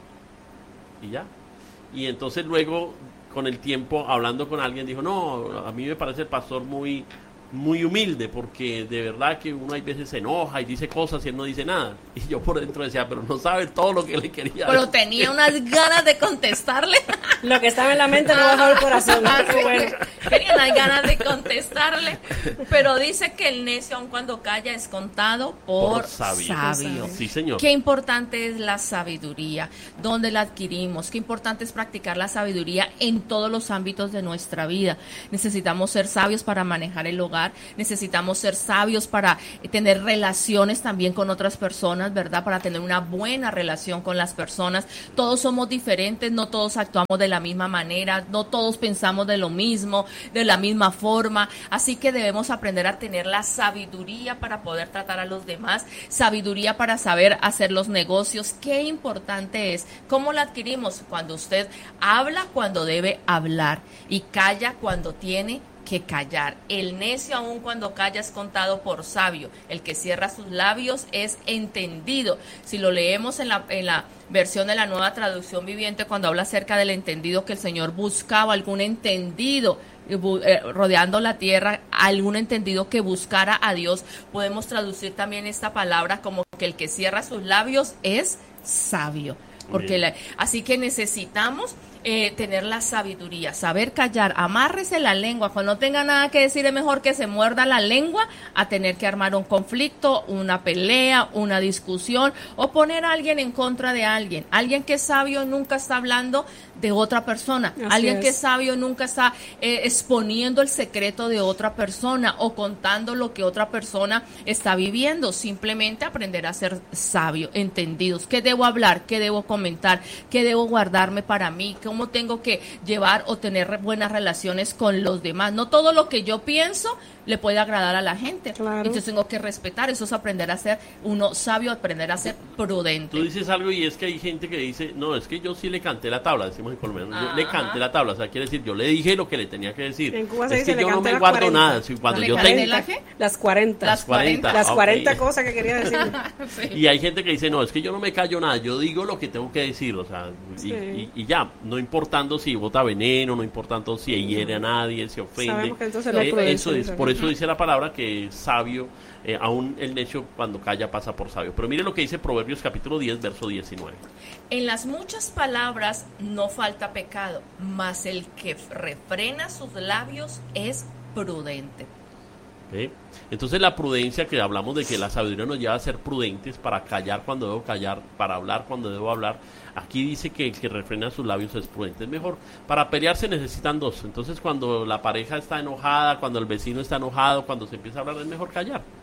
Y ya. Y entonces luego, con el tiempo, hablando con alguien, dijo, no, a mí me parece el pastor muy, muy humilde, porque de verdad que uno hay veces se enoja y dice cosas y él no dice nada. Y yo por dentro decía, pero no sabe todo lo que le quería Pero decir. tenía unas ganas de contestarle. Lo que estaba en la mente no bajó el corazón. Ah, sí. Bueno. Tenía unas ganas de contestarle. Pero dice que el necio, aun cuando calla, es contado por, Por sabio. sabio. Sí, señor. Qué importante es la sabiduría, dónde la adquirimos, qué importante es practicar la sabiduría en todos los ámbitos de nuestra vida. Necesitamos ser sabios para manejar el hogar, necesitamos ser sabios para tener relaciones también con otras personas, ¿verdad? Para tener una buena relación con las personas. Todos somos diferentes, no todos actuamos de la misma manera, no todos pensamos de lo mismo, de la misma forma, así que debemos aprender a tener la sabiduría para poder tratar a los demás, sabiduría para saber hacer los negocios. Qué importante es. ¿Cómo la adquirimos? Cuando usted habla cuando debe hablar y calla cuando tiene que callar. El necio aun cuando calla es contado por sabio. El que cierra sus labios es entendido. Si lo leemos en la, en la versión de la Nueva Traducción Viviente, cuando habla acerca del entendido, que el Señor buscaba algún entendido rodeando la tierra, algún entendido que buscara a Dios, podemos traducir también esta palabra como que el que cierra sus labios es sabio. Porque la, así que necesitamos eh, tener la sabiduría, saber callar, amárrese la lengua. Cuando no tenga nada que decir, es mejor que se muerda la lengua a tener que armar un conflicto, una pelea, una discusión o poner a alguien en contra de alguien. Alguien que es sabio nunca está hablando de otra persona. Así Alguien es. que es sabio nunca está eh, exponiendo el secreto de otra persona o contando lo que otra persona está viviendo. Simplemente aprender a ser sabio, entendidos. ¿Qué debo hablar? ¿Qué debo comentar? ¿Qué debo guardarme para mí? ¿Cómo tengo que llevar o tener buenas relaciones con los demás? No todo lo que yo pienso le puede agradar a la gente. Claro. Entonces tengo que respetar. Eso es aprender a ser uno sabio, aprender a ser prudente. Tú dices algo y es que hay gente que dice, no, es que yo sí le canté la tabla, decimos en colombiano, yo Ajá. le canté la tabla, o sea, quiere decir, yo le dije lo que le tenía que decir. En Cuba se Es dice, que le yo no canté me las guardo cuarenta. nada, si cuando ¿Le yo canté tengo... la qué? Las cuarenta. Las cuarenta. Las ok. cuarenta cosas que quería decir. Sí. Y hay gente que dice, no, es que yo no me callo nada, yo digo lo que tengo que decir, o sea, y, Sí. y, y ya, no importando si bota veneno, no importando si hiere a nadie, se ofende. Sabemos que entonces no es Eh, prudencia, eso es, ¿no? por eso dice la palabra que es sabio, eh, aún el necio cuando calla pasa por sabio. Pero mire lo que dice Proverbios capítulo diez, verso diecinueve. En las muchas palabras no falta pecado, mas el que refrena sus labios es prudente. ¿Eh? Entonces la prudencia, que hablamos de que la sabiduría nos lleva a ser prudentes para callar cuando debo callar, para hablar cuando debo hablar. Aquí dice que el que refrena sus labios es prudente. Es mejor. Para pelear se necesitan dos. Entonces cuando la pareja está enojada, cuando el vecino está enojado, cuando se empieza a hablar, es mejor callar.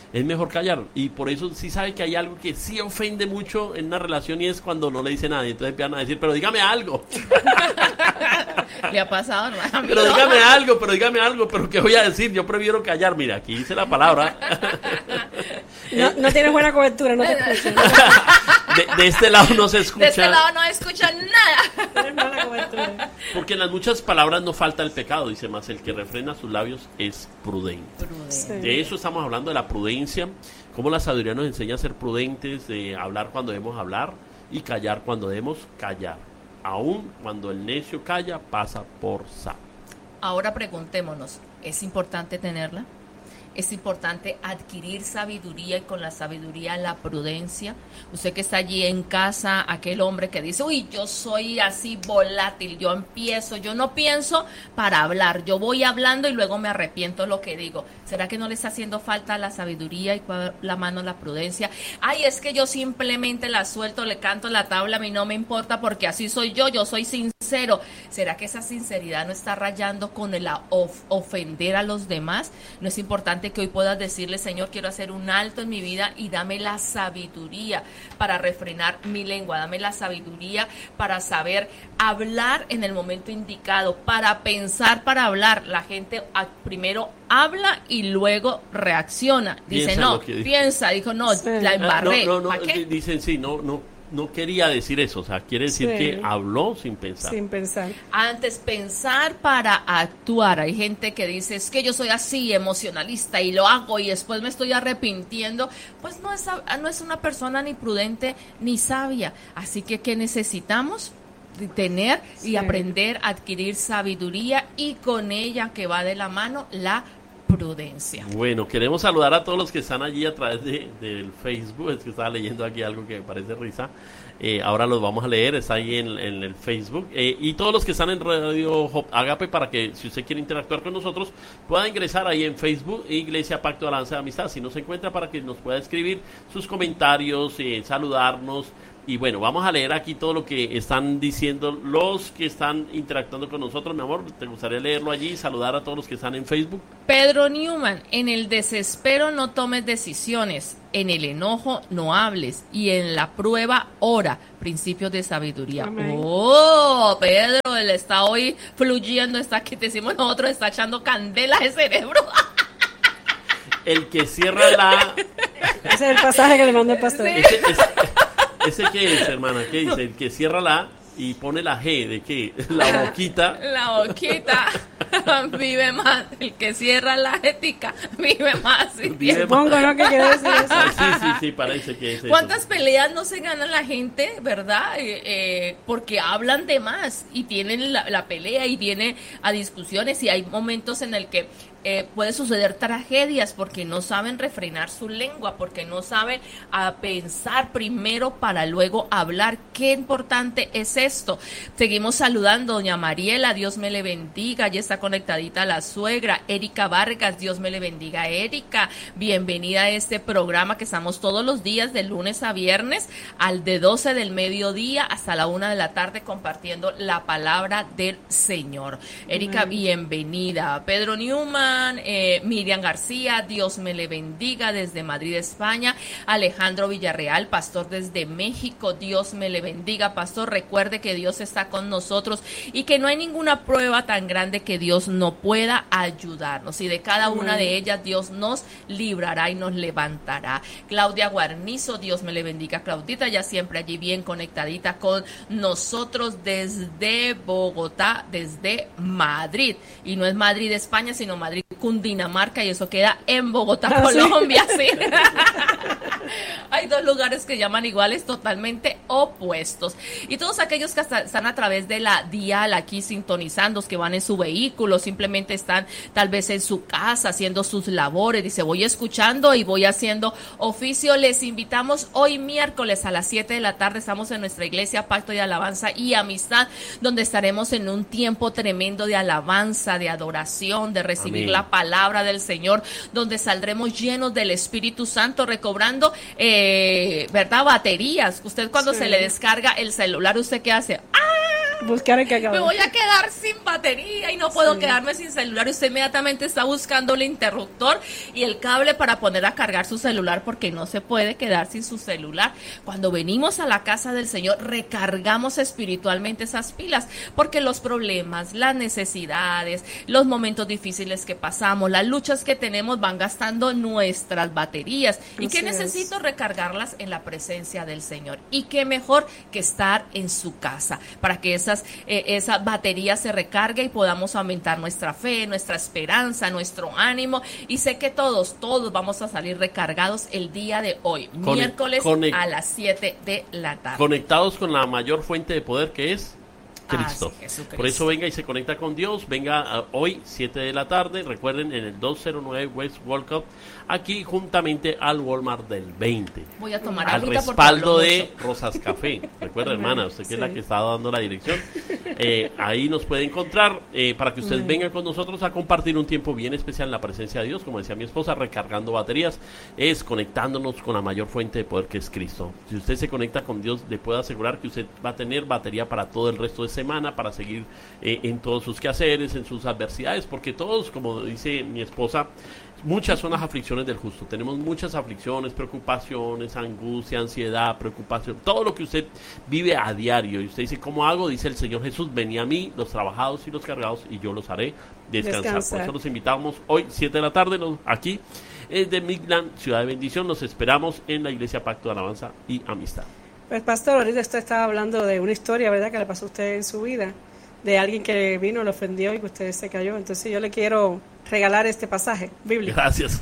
es mejor callar. Y por eso sí sabe que hay algo que sí ofende mucho en una relación y es cuando no le dice nada. Y entonces empiezan a decir, pero dígame algo. ¿Le ha pasado? No, a mí Pero no. dígame algo, pero dígame algo, pero ¿qué voy a decir? Yo prefiero callar. Mira, aquí dice la palabra. No, no tienes buena cobertura, no te escucho. De, de este lado no se escucha. De este lado no escuchan nada. Tienes mala cobertura. Porque en las muchas palabras no falta el pecado, dice más, el que refrena sus labios es prudente. Sí. De eso estamos hablando, de la prudencia, cómo la sabiduría nos enseña a ser prudentes, de hablar cuando debemos hablar y callar cuando debemos callar. Aún cuando el necio calla, pasa por sabio. Ahora preguntémonos, ¿es importante tenerla? Es importante adquirir sabiduría y con la sabiduría la prudencia. Usted que está allí en casa, aquel hombre que dice, uy, yo soy así volátil, yo empiezo, yo no pienso para hablar, yo voy hablando y luego me arrepiento de lo que digo. ¿Será que no le está haciendo falta la sabiduría y con la mano la prudencia? Ay, es que yo simplemente la suelto, le canto la tabla, a mí no me importa porque así soy yo, yo soy sincero. ¿Será que esa sinceridad no está rayando con el of- ofender a los demás? ¿No es importante que hoy puedas decirle, Señor, quiero hacer un alto en mi vida y dame la sabiduría para refrenar mi lengua, dame la sabiduría para saber hablar en el momento indicado, para pensar, para hablar? La gente a, primero habla y luego reacciona. Dice, Piensa no, lo que dice. piensa, dijo, no, Sí. la Ah, embarré. no, no, no, ¿Para qué? dicen sí, no, no, no quería decir eso, o sea, quiere decir Sí. que habló sin pensar. Sin pensar. Antes pensar para actuar. Hay gente que dice, es que yo soy así, emocionalista, y lo hago y después me estoy arrepintiendo. Pues no es, no es una persona ni prudente ni sabia. Así que, ¿qué necesitamos? Tener y Sí. aprender a adquirir sabiduría y con ella, que va de la mano, la prudencia. Bueno, queremos saludar a todos los que están allí a través de, del Facebook. Es que estaba leyendo aquí algo que me parece risa. Eh, ahora los vamos a leer, está ahí en, en el Facebook. Eh, y todos los que están en Radio Hope Agape, para que si usted quiere interactuar con nosotros, pueda ingresar ahí en Facebook, Iglesia Pacto de Alabanza de Amistad. Si nos encuentra, para que nos pueda escribir sus comentarios, eh, saludarnos. Y bueno, vamos a leer aquí todo lo que están diciendo los que están interactuando con nosotros. Mi amor, ¿te gustaría leerlo allí y saludar a todos los que están en Facebook? Pedro Newman, en el desespero no tomes decisiones, en el enojo no hables y en la prueba ora. Principios de sabiduría. Amén. Oh, Pedro, él está hoy fluyendo, está que decimos nosotros, está echando candela al cerebro. El que cierra la... Ese es el pasaje que le mandó el pastor. Sí. Ese, ese, ¿ese qué es, hermana? ¿Qué dice? El que cierra la A y pone la G, ¿de qué? La boquita. La boquita vive más. El que cierra la ética vive más. ¿Sí? Vive Supongo, ¿no? ¿Qué quiere decir eso? Ah, sí, sí, sí, parece que es eso. ¿Cuántas peleas no se gana la gente, verdad? Eh, eh, porque hablan de más y tienen la, la pelea y viene a discusiones y hay momentos en el que eh, puede suceder tragedias porque no saben refrenar su lengua, porque no saben a pensar primero para luego hablar. Qué importante es esto. Seguimos saludando, doña Mariela, Dios me le bendiga, ya está conectadita la suegra. Erika Vargas, Dios me le bendiga. Erika, bienvenida a este programa que estamos todos los días de lunes a viernes al de doce del mediodía hasta la una de la tarde compartiendo la palabra del Señor. Erika, Amén. bienvenida. Pedro Newman, eh, Miriam García, Dios me le bendiga desde Madrid, España. Alejandro Villarreal, pastor desde México, Dios me le bendiga. Pastor, recuerde que Dios está con nosotros y que no hay ninguna prueba tan grande que Dios no pueda ayudarnos, y de cada una de ellas Dios nos librará y nos levantará. Claudia Guarnizo, Dios me le bendiga. Claudita, ya siempre allí bien conectadita con nosotros desde Bogotá, desde Madrid, y no es Madrid, España, sino Madrid, Cundinamarca, y eso queda en Bogotá, ¿Ah, sí? Colombia, sí. Hay dos lugares que llaman iguales, totalmente opuestos. Y todos aquellos que hasta están a través de la dial aquí sintonizando, que van en su vehículo, simplemente están tal vez en su casa haciendo sus labores, dice, voy escuchando y voy haciendo oficio. Les invitamos hoy miércoles a las siete de la tarde, estamos en nuestra iglesia Pacto de Alabanza y Amistad, donde estaremos en un tiempo tremendo de alabanza, de adoración, de recibir Amén. la palabra del Señor, donde saldremos llenos del Espíritu Santo, recobrando eh, ¿verdad? Baterías. Usted cuando Sí. se le descarga el celular, ¿usted qué hace? ¡Ah! Buscar el que acaba. Me voy a quedar sin batería y no puedo sí. quedarme sin celular. Usted inmediatamente está buscando el interruptor y el cable para poner a cargar su celular, porque no se puede quedar sin su celular. Cuando venimos a la casa del Señor, recargamos espiritualmente esas pilas, porque los problemas, las necesidades, los momentos difíciles que pasamos, las luchas que tenemos van gastando nuestras baterías. ¿Y qué necesito? Recargarlas en la presencia del Señor. Y qué mejor que estar en su casa, para que esas, eh, esa batería se recargue y podamos aumentar nuestra fe, nuestra esperanza, nuestro ánimo. Y sé que todos, todos vamos a salir recargados el día de hoy, Conect, miércoles Conect, a las siete de la tarde. Conectados con la mayor fuente de poder, que es Cristo. Ah, sí, por eso venga y se conecta con Dios. Venga uh, hoy, siete de la tarde. Recuerden, en el doscientos nueve West Walcott, aquí juntamente al Walmart del veinte. Voy a tomar al respaldo de Rosas Café. Recuerda, hermana, usted que sí. es la que está dando la dirección. Eh, ahí nos puede encontrar eh, para que ustedes vengan con nosotros a compartir un tiempo bien especial en la presencia de Dios. Como decía mi esposa, recargando baterías, es conectándonos con la mayor fuente de poder, que es Cristo. Si usted se conecta con Dios, le puedo asegurar que usted va a tener batería para todo el resto de semana, para seguir eh, en todos sus quehaceres, en sus adversidades, porque todos, como dice mi esposa, muchas son las aflicciones del justo. Tenemos muchas aflicciones, preocupaciones, angustia, ansiedad, preocupación, todo lo que usted vive a diario. Y usted dice, ¿cómo hago? Dice el Señor Jesús, vení a mí, los trabajados y los cargados, y yo los haré descansar. descansar. Por eso los invitamos hoy, siete de la tarde, nos, aquí desde Midland, Ciudad de Bendición. Los esperamos en la Iglesia Pacto de Alabanza y Amistad. Pues, pastor, ahorita usted estaba hablando de una historia, ¿verdad?, que le pasó a usted en su vida, de alguien que vino, le ofendió y que usted se cayó. Entonces yo le quiero regalar este pasaje bíblico. Gracias.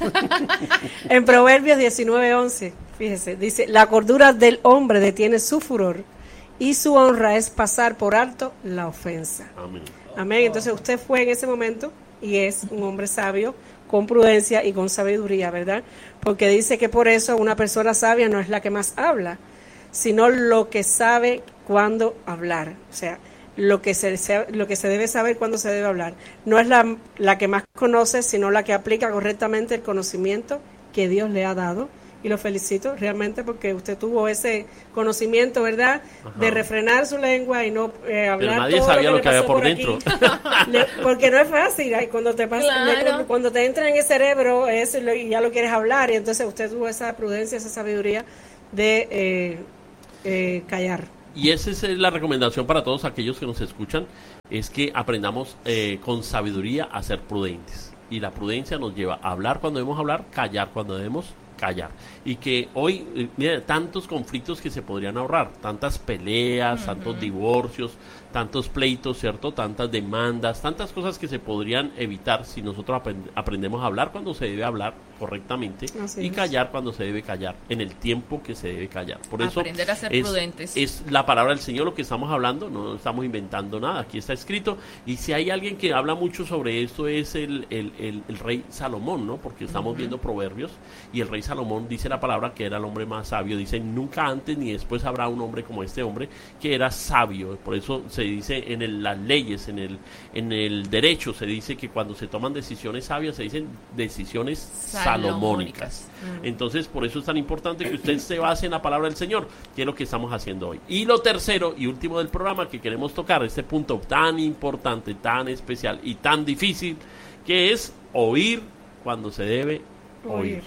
En Proverbios diecinueve once, fíjese, dice, la cordura del hombre detiene su furor y su honra es pasar por alto la ofensa. Amén. Amén. Entonces usted fue en ese momento y es un hombre sabio, con prudencia y con sabiduría, ¿verdad? Porque dice que por eso una persona sabia no es la que más habla, sino lo que sabe cuándo hablar. O sea, lo que se, lo que se debe saber cuándo se debe hablar. No es la, la que más conoce, sino la que aplica correctamente el conocimiento que Dios le ha dado. Y lo felicito realmente porque usted tuvo ese conocimiento, ¿verdad?, ajá, de refrenar su lengua y no eh, hablar. Pero nadie todo sabía lo lo que había por, por dentro. Le, porque no es fácil. Cuando te pasa, claro. le, cuando te entra en el cerebro eso, y ya lo quieres hablar, y entonces usted tuvo esa prudencia, esa sabiduría de eh, eh, callar. Y esa es la recomendación para todos aquellos que nos escuchan, es que aprendamos eh, con sabiduría a ser prudentes. Y la prudencia nos lleva a hablar cuando debemos hablar, callar cuando debemos callar. Y que hoy, eh, mira, tantos conflictos que se podrían ahorrar, tantas peleas, uh-huh, tantos divorcios, tantos pleitos, ¿cierto? Tantas demandas, tantas cosas que se podrían evitar si nosotros aprend- aprendemos a hablar cuando se debe hablar correctamente. Así y es. Callar cuando se debe callar, en el tiempo que se debe callar. Por eso aprender a ser es, prudentes. Es la palabra del Señor lo que estamos hablando, no estamos inventando nada, aquí está escrito. Y si hay alguien que habla mucho sobre esto es el, el, el, el rey Salomón, ¿no? Porque estamos uh-huh, viendo Proverbios y el rey Salomón dice la palabra que era el hombre más sabio. Dice, nunca antes ni después habrá un hombre como este hombre que era sabio. Por eso se dice en el, las leyes, en el, en el derecho, se dice que cuando se toman decisiones sabias se dicen decisiones salomónicas. Uh-huh. Entonces, por eso es tan importante que usted se base en la palabra del Señor, que es lo que estamos haciendo hoy. Y lo tercero y último del programa que queremos tocar, este punto tan importante, tan especial y tan difícil, que es oír cuando se debe oír. oír.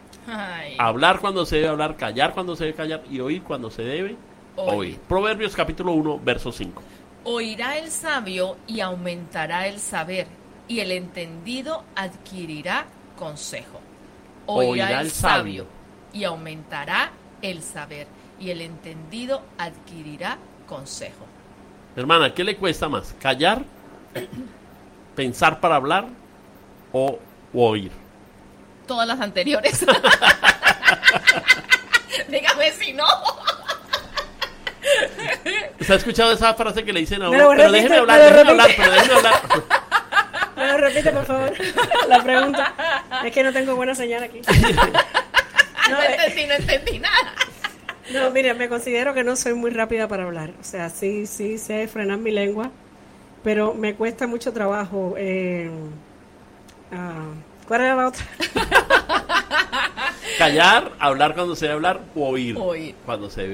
Ay. Hablar cuando se debe hablar, callar cuando se debe callar y oír cuando se debe oír. oír. Proverbios capítulo uno, verso cinco. Oirá el sabio y aumentará el saber, y el entendido adquirirá consejo. Oirá, Oirá el, el sabio, sabio y aumentará el saber, y el entendido adquirirá consejo. Hermana, ¿qué le cuesta más? ¿Callar, pensar para hablar o, o oír? Todas las anteriores. Dígame si no. ¿Usted ha escuchado esa frase que le dicen a uno? Pero, pero repite, déjeme hablar, pero déjeme repite. hablar, pero déjeme hablar. Me lo repite, por favor, la pregunta. Es que no tengo buena señal aquí. No, no entendí, no entendí nada. No, mire, me considero que no soy muy rápida para hablar. O sea, sí, sí sé frenar mi lengua, pero me cuesta mucho trabajo. Eh, uh, ¿Cuál era la otra? Callar, hablar cuando se debe hablar o oír, oír cuando se debe oír.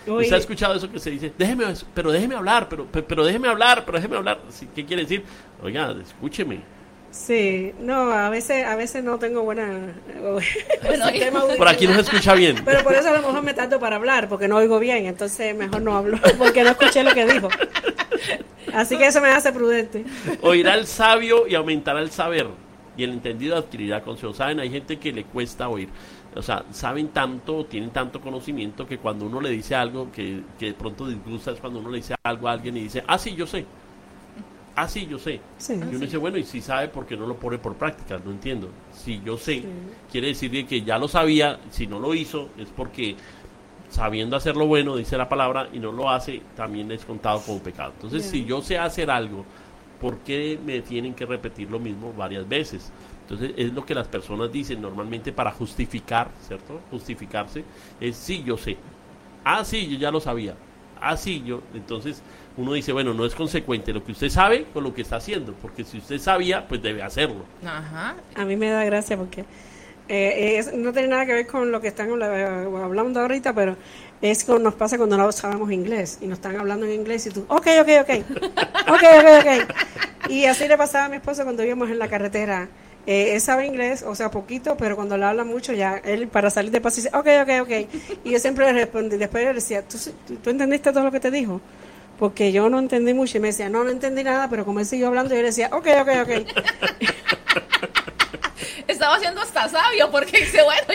Oye. ¿Usted ha escuchado eso que se dice? Déjeme, pero déjeme hablar, pero, pero déjeme hablar, pero déjeme hablar. ¿Qué quiere decir? Oiga, escúcheme. Sí, no, a veces a veces no tengo buena... Bueno, por aquí no se escucha bien. Pero por eso a lo mejor me tardo para hablar, porque no oigo bien, entonces mejor no hablo, porque no escuché lo que dijo. Así que eso me hace prudente. Oirá el sabio y aumentará el saber, y el entendido adquirirá consejo. ¿Saben? Hay gente que le cuesta oír. O sea, saben tanto, tienen tanto conocimiento que cuando uno le dice algo que, que de pronto disgusta es cuando uno le dice algo a alguien y dice, ah, sí, yo sé. Ah, sí, yo sé. Sí. Y uno dice, bueno, y si sabe, ¿por qué no lo pone por práctica? No entiendo. Si yo sé, sí. quiere decir que ya lo sabía, si no lo hizo, es porque sabiendo hacer lo bueno, dice la palabra, y no lo hace, también es contado como pecado. Entonces, yeah. si yo sé hacer algo, ¿por qué me tienen que repetir lo mismo varias veces? Entonces, es lo que las personas dicen normalmente para justificar, ¿cierto? Justificarse, es sí, yo sé. Ah, sí, yo ya lo sabía. Ah, sí, yo. Entonces, uno dice, bueno, no es consecuente lo que usted sabe con lo que está haciendo, porque si usted sabía, pues debe hacerlo. Ajá. A mí me da gracia porque eh, es, no tiene nada que ver con lo que están hablando ahorita, pero es como nos pasa cuando no sabemos inglés y nos están hablando en inglés y tú, ok, ok, ok, ok, ok, ok. Y así le pasaba a mi esposo cuando íbamos en la carretera. Eh, él sabe inglés, o sea, poquito, pero cuando le habla mucho, ya él para salir de paso dice, ok, ok, ok. Y yo siempre le respondí, después yo le decía, ¿Tú, ¿tú entendiste todo lo que te dijo? Porque yo no entendí mucho y me decía, no, no entendí nada, pero como él siguió hablando, yo le decía, ok, ok, ok. Estaba siendo hasta sabio porque dice, bueno,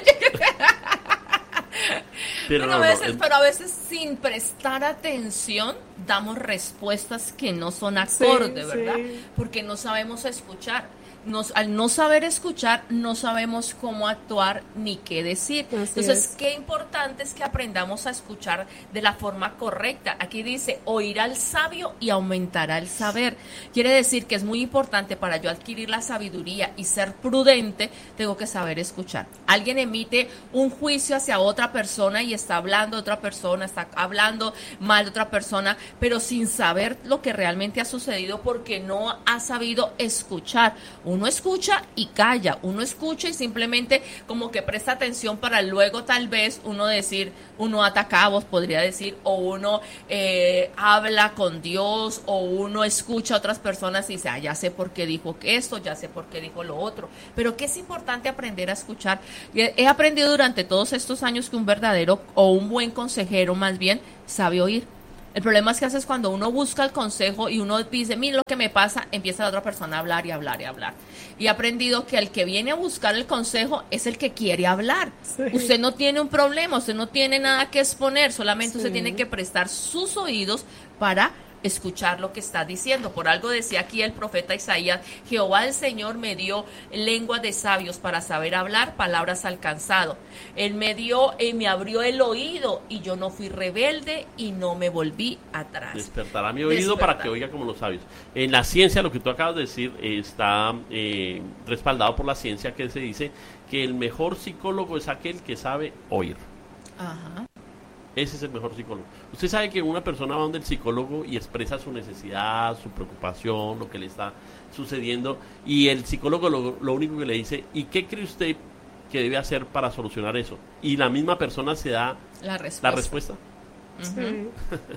pero, no, a veces, no, pero a veces sin prestar atención damos respuestas que no son acordes, sí, ¿verdad? Sí. Porque no sabemos escuchar. Nos, al no saber escuchar, no sabemos cómo actuar ni qué decir. Así Entonces, es. qué importante es que aprendamos a escuchar de la forma correcta. Aquí dice, oirá al sabio y aumentará el saber. Quiere decir que es muy importante para yo adquirir la sabiduría y ser prudente, tengo que saber escuchar. Alguien emite un juicio hacia otra persona y está hablando de otra persona, está hablando mal de otra persona, pero sin saber lo que realmente ha sucedido porque no ha sabido escuchar. Uno escucha y calla, uno escucha y simplemente como que presta atención para luego tal vez uno decir, uno ataca a vos, podría decir, o uno eh, habla con Dios, o uno escucha a otras personas y dice, ah, ya sé por qué dijo esto, ya sé por qué dijo lo otro. Pero que es importante aprender a escuchar. He aprendido durante todos estos años que un verdadero o un buen consejero más bien sabe oír. El problema es que haces cuando uno busca el consejo y uno dice, mira lo que me pasa, empieza la otra persona a hablar y hablar y hablar. Y he aprendido que el que viene a buscar el consejo es el que quiere hablar. Sí. Usted no tiene un problema, usted no tiene nada que exponer, solamente sí. usted tiene que prestar sus oídos para escuchar lo que está diciendo. Por algo decía aquí el profeta Isaías, Jehová el Señor me dio lengua de sabios para saber hablar palabras alcanzado. Él me dio y me abrió el oído y yo no fui rebelde y no me volví atrás. Despertará mi oído Despertar. para que oiga como los sabios. En la ciencia, lo que tú acabas de decir eh, está eh, respaldado por la ciencia, que se dice que el mejor psicólogo es aquel que sabe oír. Ajá. Ese es el mejor psicólogo. Usted sabe que una persona va donde el psicólogo y expresa su necesidad, su preocupación, lo que le está sucediendo, y el psicólogo lo, lo único que le dice, ¿y qué cree usted que debe hacer para solucionar eso? Y la misma persona se da la respuesta. La respuesta. Sí.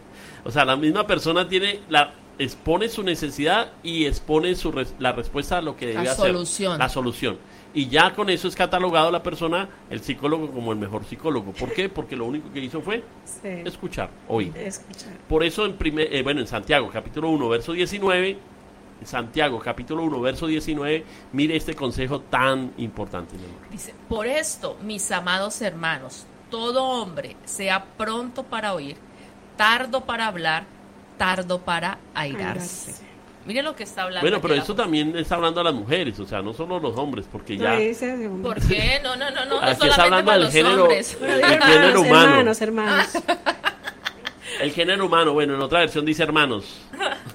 O sea, la misma persona tiene la expone su necesidad y expone su res, la respuesta a lo que debe la hacer. Solución. La solución. Y ya con eso es catalogado la persona, el psicólogo, como el mejor psicólogo. ¿Por qué? Porque lo único que hizo fue sí. escuchar, oír. Escuchar. Por eso, en primer, eh, bueno, en Santiago, capítulo uno, verso diecinueve, Santiago, capítulo uno, verso diecinueve, mire este consejo tan importante, mi amor. Dice, por esto, mis amados hermanos, todo hombre sea pronto para oír, tardo para hablar, tardo para airarse. airarse. Miren lo que está hablando. Bueno, pero eso también está hablando a las mujeres, o sea, no solo los hombres, porque ya... ¿Por qué? No, no, no, no, no aquí está hablando del género, el género humano. Hermanos, hermanos. El género humano, bueno, en otra versión dice hermanos.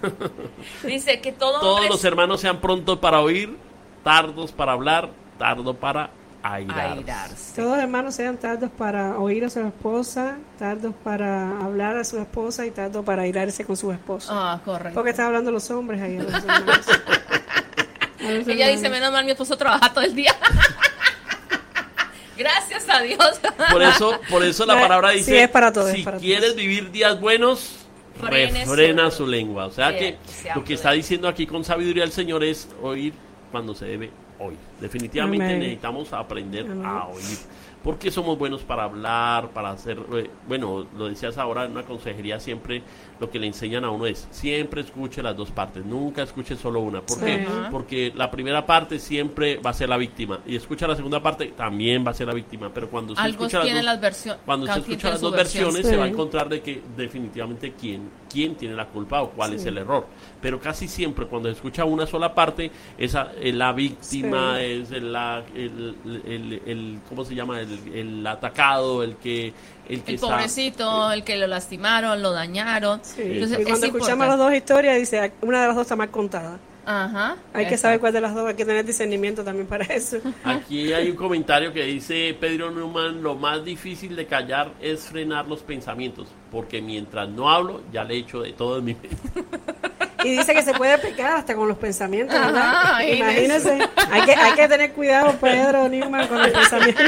Dice que todo todos hombres... los hermanos sean prontos para oír, tardos para hablar, tardo para airarse. airarse. Todos los hermanos sean tardos para oír a su esposa, tardos para hablar a su esposa y tardos para airarse con su esposo. Ah, correcto. Porque están hablando los hombres ahí. A los hermanos. A los Ella dice, menos mal mi esposo trabaja todo el día. Gracias, a Dios. Por eso, por eso la palabra dice, sí, es para todo, si es para quieres todos. vivir días buenos, Frene refrena su- su lengua. O sea Sí, que sí, lo que amén. está diciendo aquí con sabiduría el Señor es oír cuando se debe oír. Definitivamente Amén. necesitamos aprender Amén. a oír. Porque somos buenos para hablar, para hacer, eh, bueno, lo decías ahora en una consejería, siempre lo que le enseñan a uno es, siempre escuche las dos partes, nunca escuche solo una. ¿Por Sí. qué? Ajá. Porque la primera parte siempre va a ser la víctima, y escucha la segunda parte, también va a ser la víctima, pero cuando usted Algo escucha las tiene dos, las versiones. cuando usted escucha las dos versiones, se va a encontrar de que definitivamente quién, quién tiene la culpa o cuál Sí. es el error. Pero casi siempre cuando se escucha una sola parte, esa es la víctima, Sí. es el, la, el, el, el- el- ¿cómo se llama? El, el atacado, el que, el que El está- pobrecito, el que lo lastimaron, lo dañaron. Sí. Entonces, Y es cuando escuchamos importante. las dos historias, dice, una de las dos está mal contada. Ajá. Hay que saber cuál de las dos, hay que tener discernimiento también para eso. Aquí hay un comentario que dice Pedro Newman, lo más difícil de callar es frenar los pensamientos, porque mientras no hablo, ya le echo de todo en mi mente. Y dice que se puede pecar hasta con los pensamientos, ¿verdad? Ajá, Imagínense. Hay que, hay que tener cuidado, Pedro Newman, con los pensamientos.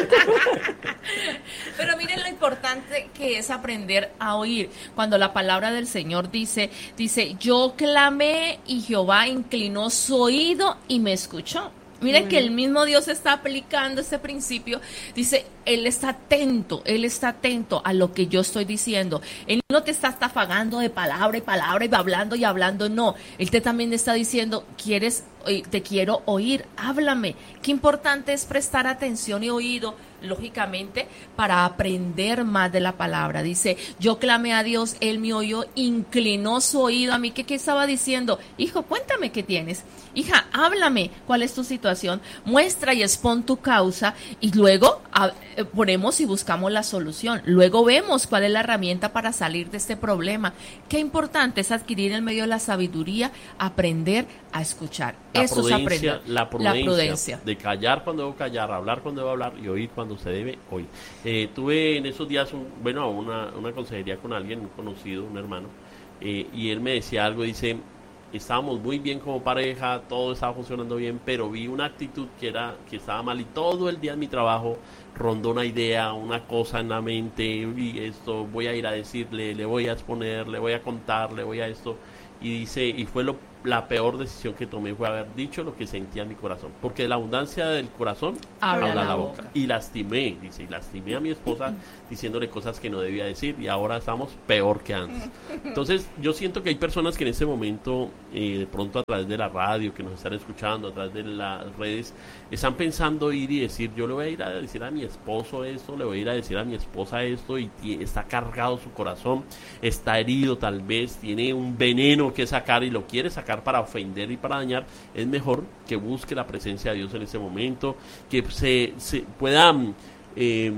Pero miren lo importante que es aprender a oír. Cuando la palabra del Señor dice, dice, yo clamé y Jehová inclinó su oído y me escuchó. Miren que el mismo Dios está aplicando este principio. Dice, Él está atento, Él está atento a lo que yo estoy diciendo. Él no te está estafagando de palabra y palabra y hablando y hablando, no. Él te también está diciendo, quieres, te quiero oír, háblame. Qué importante es prestar atención y oído, lógicamente, para aprender más de la palabra. Dice, yo clamé a Dios, Él me oyó, inclinó su oído a mí. ¿Qué, qué estaba diciendo? Hijo, cuéntame qué tienes. Hija, háblame, ¿cuál es tu situación? Muestra y expon tu causa y luego a, eh, ponemos y buscamos la solución. Luego vemos cuál es la herramienta para salir de este problema. Qué importante es adquirir en medio de la sabiduría, aprender a escuchar. La Eso es prudencia, aprender. la prudencia, La prudencia. de callar cuando debo callar, hablar cuando debo hablar y oír cuando se debe oír. Eh, tuve en esos días, un, bueno, una, una consejería con alguien, un conocido, un hermano, eh, y él me decía algo, dice, estábamos muy bien como pareja, todo estaba funcionando bien, pero vi una actitud que era que estaba mal y todo el día en mi trabajo rondó una idea, una cosa en la mente, y esto voy a ir a decirle, le voy a exponer, le voy a contar, le voy a esto, y dice, y fue lo la peor decisión que tomé fue haber dicho lo que sentía en mi corazón, porque de la abundancia del corazón Habla habla, la la boca. boca. Y lastimé, dice, y lastimé a mi esposa diciéndole cosas que no debía decir, y ahora estamos peor que antes. Entonces yo siento que hay personas que en este momento, eh, de pronto a través de la radio, que nos están escuchando, a través de las redes, están pensando ir y decir, yo le voy a ir a decir a mi esposo esto, le voy a ir a decir a mi esposa esto, y t- está cargado su corazón, está herido tal vez, tiene un veneno que sacar y lo quiere sacar para ofender y para dañar. Es mejor que busque la presencia de Dios en ese momento, que se, se pueda eh,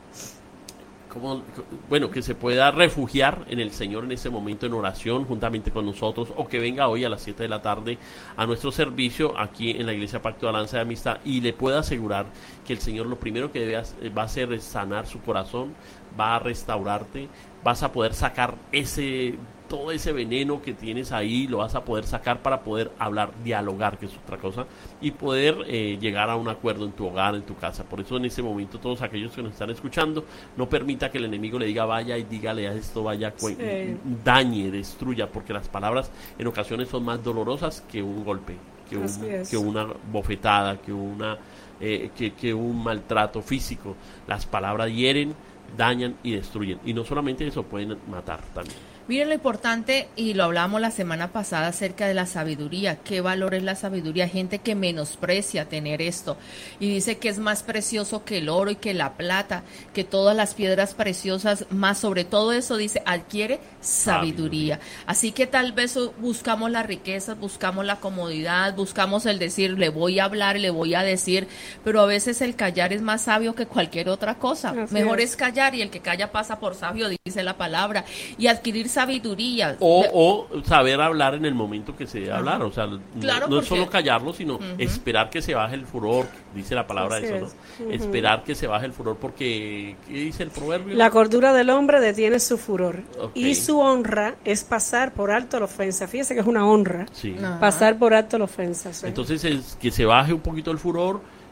como, bueno, que se pueda refugiar en el Señor en ese momento en oración juntamente con nosotros, o que venga hoy a las siete de la tarde a nuestro servicio aquí en la Iglesia Pacto de Alianza de Amistad, y le pueda asegurar que el Señor lo primero que debe hacer, va a hacer es sanar su corazón, va a restaurarte, vas a poder sacar ese todo ese veneno que tienes ahí, lo vas a poder sacar para poder hablar, dialogar, que es otra cosa, y poder eh, llegar a un acuerdo en tu hogar, en tu casa. Por eso en ese momento todos aquellos que nos están escuchando, no permita que el enemigo le diga vaya y dígale a esto, vaya, sí. dañe, destruya, porque las palabras en ocasiones son más dolorosas que un golpe, que, un, que una bofetada, que, una, eh, que, que un maltrato físico. Las palabras hieren, dañan y destruyen, y no solamente eso, pueden matar también. Miren lo importante, y lo hablábamos la semana pasada acerca de la sabiduría. ¿Qué valor es la sabiduría? Gente que menosprecia tener esto y dice que es más precioso que el oro y que la plata, que todas las piedras preciosas, más sobre todo eso dice, adquiere sabiduría. sabiduría. Así que tal vez buscamos las riquezas, buscamos la comodidad, buscamos el decir, le voy a hablar, le voy a decir, pero a veces el callar es más sabio que cualquier otra cosa. Así Mejor es. es callar, y el que calla pasa por sabio, dice la palabra, y adquirir sabiduría. O, o saber hablar en el momento que se debe Ajá. hablar, o sea, claro, no, no porque... es solo callarlo, sino uh-huh. esperar que se baje el furor, dice la palabra Así de eso, ¿no? Uh-huh. Esperar que se baje el furor, porque, ¿qué dice el proverbio? La cordura del hombre detiene su furor, okay. y su honra es pasar por alto la ofensa. Fíjese que es una honra, sí. pasar por alto la ofensa. ¿sí? Entonces, es que se baje un poquito el furor,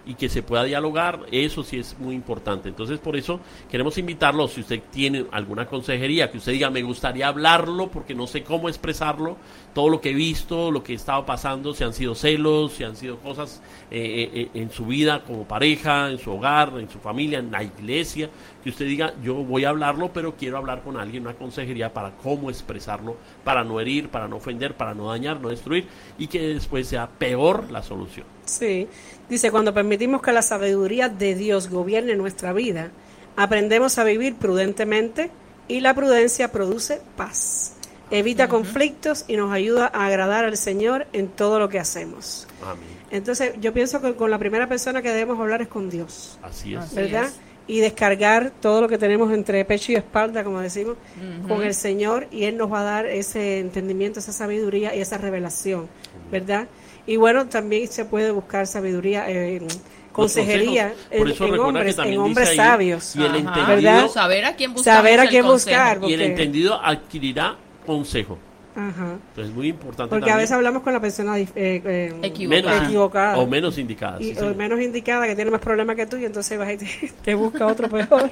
y que se pueda dialogar, eso sí es muy importante. Entonces, por eso queremos invitarlo, si usted tiene alguna consejería, que usted diga, me gustaría hablarlo porque no sé cómo expresarlo, todo lo que he visto, lo que he estado pasando, si han sido celos, si han sido cosas eh, eh, en su vida como pareja, en su hogar, en su familia, en la iglesia, que usted diga, yo voy a hablarlo, pero quiero hablar con alguien, una consejería para cómo expresarlo, para no herir, para no ofender, para no dañar, no destruir, y que después sea peor la solución. Sí, dice, cuando permitimos que la sabiduría de Dios gobierne nuestra vida, aprendemos a vivir prudentemente y la prudencia produce paz, evita uh-huh. conflictos y nos ayuda a agradar al Señor en todo lo que hacemos. Amén. Entonces, yo pienso que con la primera persona que debemos hablar es con Dios. Así es. ¿Verdad? Así es. Y descargar todo lo que tenemos entre pecho y espalda, como decimos, uh-huh. con el Señor, y Él nos va a dar ese entendimiento, esa sabiduría y esa revelación, ¿verdad? Y bueno, también se puede buscar sabiduría, eh, consejería en, en hombres, en hombres ahí, sabios, y el entendido, ¿verdad? Saber a quién buscar, saber a quién buscar, porque... y el entendido adquirirá consejo. Ajá. Entonces es muy importante porque también. A veces hablamos con la persona eh, eh, equivocada. Menos, equivocada o menos indicada, y, sí, o menos indicada, que tiene más problemas que tú, y entonces vas y te, te busca otro peor.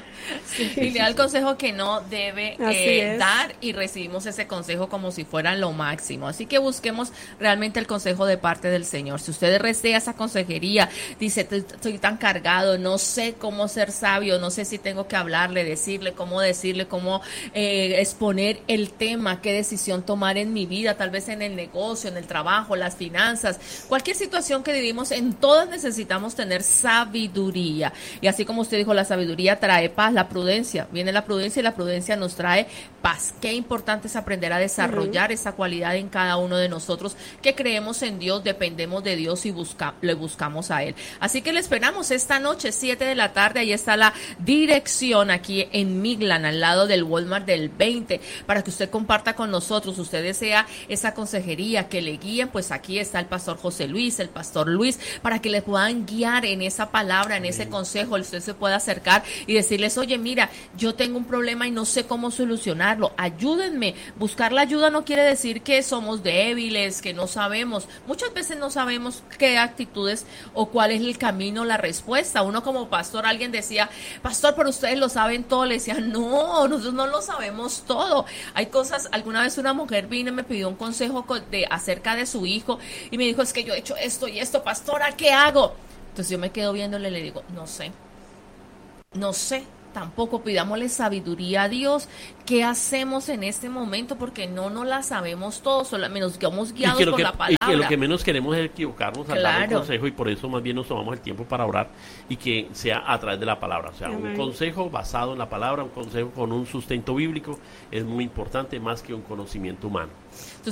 Sí, y le da el consejo que no debe eh, dar, y recibimos ese consejo como si fuera lo máximo. Así que busquemos realmente el consejo de parte del Señor. Si usted desea esa consejería, dice, estoy tan cargado, no sé cómo ser sabio, no sé si tengo que hablarle, decirle, cómo decirle, cómo eh, exponer el tema, qué decisión tomar en mi vida, tal vez en el negocio, en el trabajo, las finanzas, cualquier situación que vivimos, en todas necesitamos tener sabiduría. Y así como usted dijo, la sabiduría trae paz, la prudencia, viene la prudencia y la prudencia nos trae paz. Qué importante es aprender a desarrollar uh-huh. esa cualidad en cada uno de nosotros, que creemos en Dios, dependemos de Dios y busca, le buscamos a Él. Así que le esperamos esta noche, siete de la tarde, ahí está la dirección aquí en Midland, al lado del Walmart del veinte, para que usted comparta con nosotros. Usted desea esa consejería, que le guíen, pues aquí está el pastor José Luis, el pastor Luis, para que le puedan guiar en esa palabra, en ese consejo. Usted se puede acercar y decirles, oye, mira, yo tengo un problema y no sé cómo solucionarlo, ayúdenme. Buscar la ayuda no quiere decir que somos débiles, que no sabemos. Muchas veces no sabemos qué actitudes o cuál es el camino, la respuesta. Uno como pastor, alguien decía, pastor, pero ustedes lo saben todo. Le decía, no, nosotros no lo sabemos todo. Hay cosas, alguna vez una mujer vino y me pidió un consejo de, acerca de su hijo, y me dijo, es que yo he hecho esto y esto, pastora, ¿qué hago? Entonces yo me quedo viéndole y le digo, no sé, no sé, tampoco. Pidámosle sabiduría a Dios. ¿Qué hacemos en este momento? Porque no nos la sabemos todos, solamente nos quedamos guiados por que, la palabra. Y que lo que menos queremos es equivocarnos al claro. dar un consejo, y por eso más bien nos tomamos el tiempo para orar, y que sea a través de la palabra. O sea, Amén. Un consejo basado en la palabra, un consejo con un sustento bíblico, es muy importante, más que un conocimiento humano.